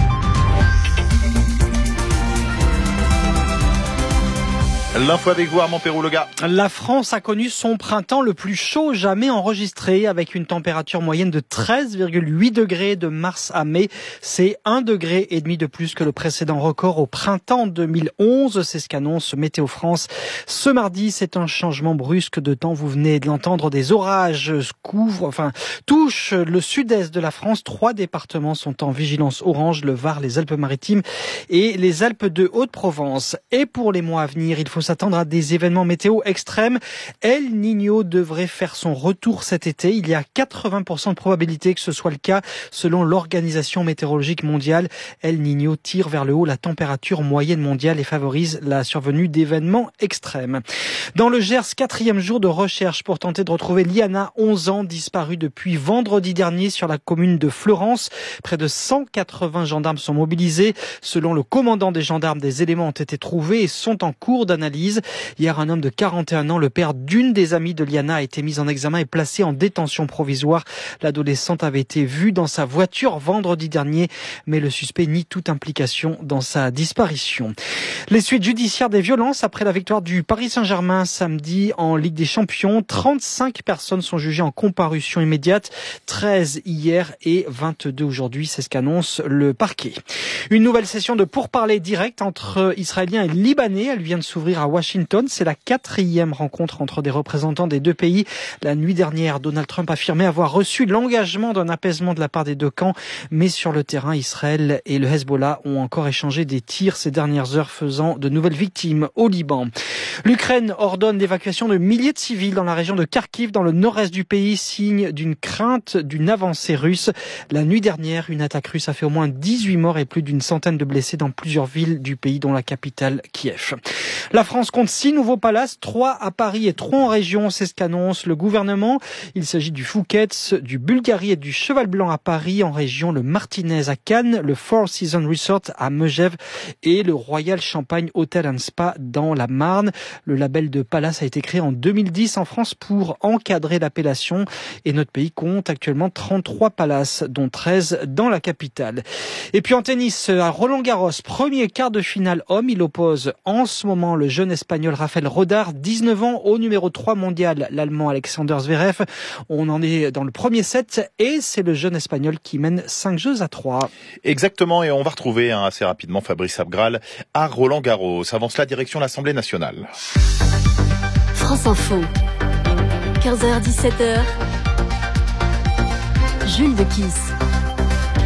L'info avec vous, Armand Perroux-Lega. La France a connu son printemps le plus chaud jamais enregistré, avec une température moyenne de treize virgule huit degrés de mars à mai. C'est un degré et demi de plus que le précédent record au printemps deux mille onze. C'est ce qu'annonce Météo France. Ce mardi, c'est un changement brusque de temps. Vous venez de l'entendre, des orages couvrent, enfin, touchent le sud-est de la France. Trois départements sont en vigilance orange, le Var, les Alpes-Maritimes et les Alpes de Haute-Provence. Et pour les mois à venir, il faut s'attendre à des événements météo extrêmes. El Niño devrait faire son retour cet été. Il y a quatre-vingts pour cent de probabilité que ce soit le cas selon l'Organisation météorologique mondiale. El Niño tire vers le haut la température moyenne mondiale et favorise la survenue d'événements extrêmes. Dans le Gers, quatrième jour de recherche pour tenter de retrouver Liana, onze ans, disparue depuis vendredi dernier sur la commune de Fleurance. Près de cent quatre-vingts gendarmes sont mobilisés. Selon le commandant des gendarmes, des éléments ont été trouvés et sont en cours d'analyse. Hier, un homme de quarante et un ans, le père d'une des amies de Liana, a été mis en examen et placé en détention provisoire. L'adolescente avait été vue dans sa voiture vendredi dernier, mais le suspect nie toute implication dans sa disparition. Les suites judiciaires des violences après la victoire du Paris Saint-Germain samedi en Ligue des Champions. trente-cinq personnes sont jugées en comparution immédiate, treize hier et vingt-deux aujourd'hui. C'est ce qu'annonce le parquet. Une nouvelle session de pourparlers directs entre Israéliens et Libanais. Elle vient de s'ouvrir à Washington. C'est la quatrième rencontre entre des représentants des deux pays. La nuit dernière, Donald Trump affirmait avoir reçu l'engagement d'un apaisement de la part des deux camps. Mais sur le terrain, Israël et le Hezbollah ont encore échangé des tirs ces dernières heures, faisant de nouvelles victimes au Liban. L'Ukraine ordonne l'évacuation de milliers de civils dans la région de Kharkiv, dans le nord-est du pays, signe d'une crainte d'une avancée russe. La nuit dernière, une attaque russe a fait au moins dix-huit morts et plus d'une centaine de blessés dans plusieurs villes du pays, dont la capitale Kiev. La France compte six nouveaux palaces, trois à Paris et trois en région. C'est ce qu'annonce le gouvernement. Il s'agit du Phuket, du Bulgarie et du Cheval Blanc à Paris. En région, le Martinez à Cannes, le Four Seasons Resort à Megève et le Royal Champagne Hotel and Spa dans la Marne. Le label de palace a été créé en deux mille dix en France pour encadrer l'appellation. Et notre pays compte actuellement trente-trois palaces, dont treize dans la capitale. Et puis en tennis, à Roland-Garros, premier quart de finale homme. Il oppose en ce moment le jeune espagnol Rafael Rodar, dix-neuf ans, au numéro trois mondial, l'allemand Alexander Zverev. On en est dans le premier set et c'est le jeune espagnol qui mène cinq jeux à trois. Exactement, et on va retrouver hein, assez rapidement Fabrice Abgral à Roland-Garros. Avance la direction de l'Assemblée nationale. France Info, quinze heures dix-sept heures, Jules de Kiss.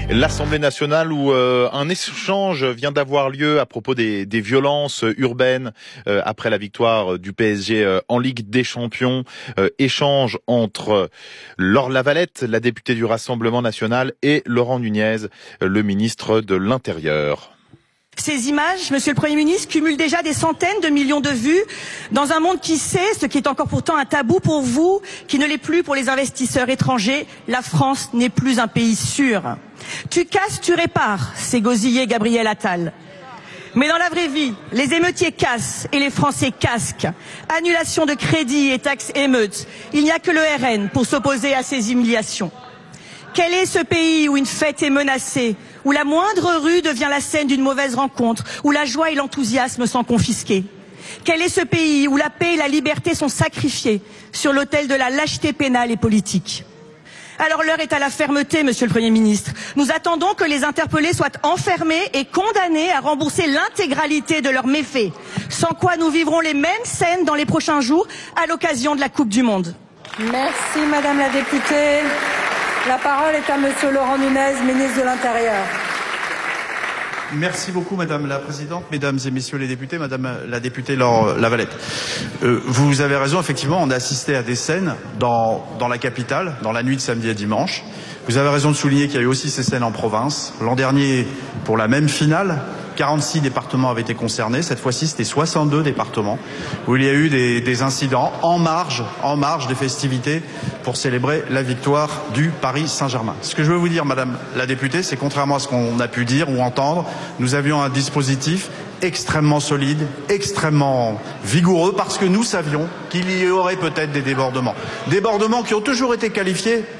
L'Assemblée nationale où euh, un échange vient d'avoir lieu à propos des, des violences urbaines euh, après la victoire du P S G euh, en Ligue des Champions. Euh, échange entre Laure Lavalette, la députée du Rassemblement national, et Laurent Nunez, le ministre de l'Intérieur. Ces images, Monsieur le Premier ministre, cumulent déjà des centaines de millions de vues dans un monde qui sait, ce qui est encore pourtant un tabou pour vous, qui ne l'est plus pour les investisseurs étrangers, la France n'est plus un pays sûr. Tu casses, tu répares, c'est gosillé Gabriel Attal. Mais dans la vraie vie, les émeutiers cassent et les Français casquent. Annulation de crédit et taxes émeutes. Il n'y a que le R N pour s'opposer à ces humiliations. Quel est ce pays où une fête est menacée, où la moindre rue devient la scène d'une mauvaise rencontre, où la joie et l'enthousiasme sont confisqués? Quel est ce pays où la paix et la liberté sont sacrifiées sur l'autel de la lâcheté pénale et politique? Alors l'heure est à la fermeté, Monsieur le Premier ministre. Nous attendons que les interpellés soient enfermés et condamnés à rembourser l'intégralité de leurs méfaits, sans quoi nous vivrons les mêmes scènes dans les prochains jours à l'occasion de la Coupe du Monde. Merci Madame la députée. La parole est à Monsieur Laurent Nunez, ministre de l'Intérieur. Merci beaucoup Madame la Présidente, Mesdames et Messieurs les députés, Madame la députée Laure Lavalette. Euh, vous avez raison, effectivement, on a assisté à des scènes dans, dans la capitale, dans la nuit de samedi à dimanche. Vous avez raison de souligner qu'il y a eu aussi ces scènes en province. L'an dernier, pour la même finale, quarante-six départements avaient été concernés. Cette fois-ci, c'était soixante-deux départements où il y a eu des, des incidents en marge, en marge des festivités pour célébrer la victoire du Paris Saint-Germain. Ce que je veux vous dire, Madame la députée, c'est contrairement à ce qu'on a pu dire ou entendre, nous avions un dispositif extrêmement solide, extrêmement vigoureux, parce que nous savions qu'il y aurait peut-être des débordements. Débordements qui ont toujours été qualifiés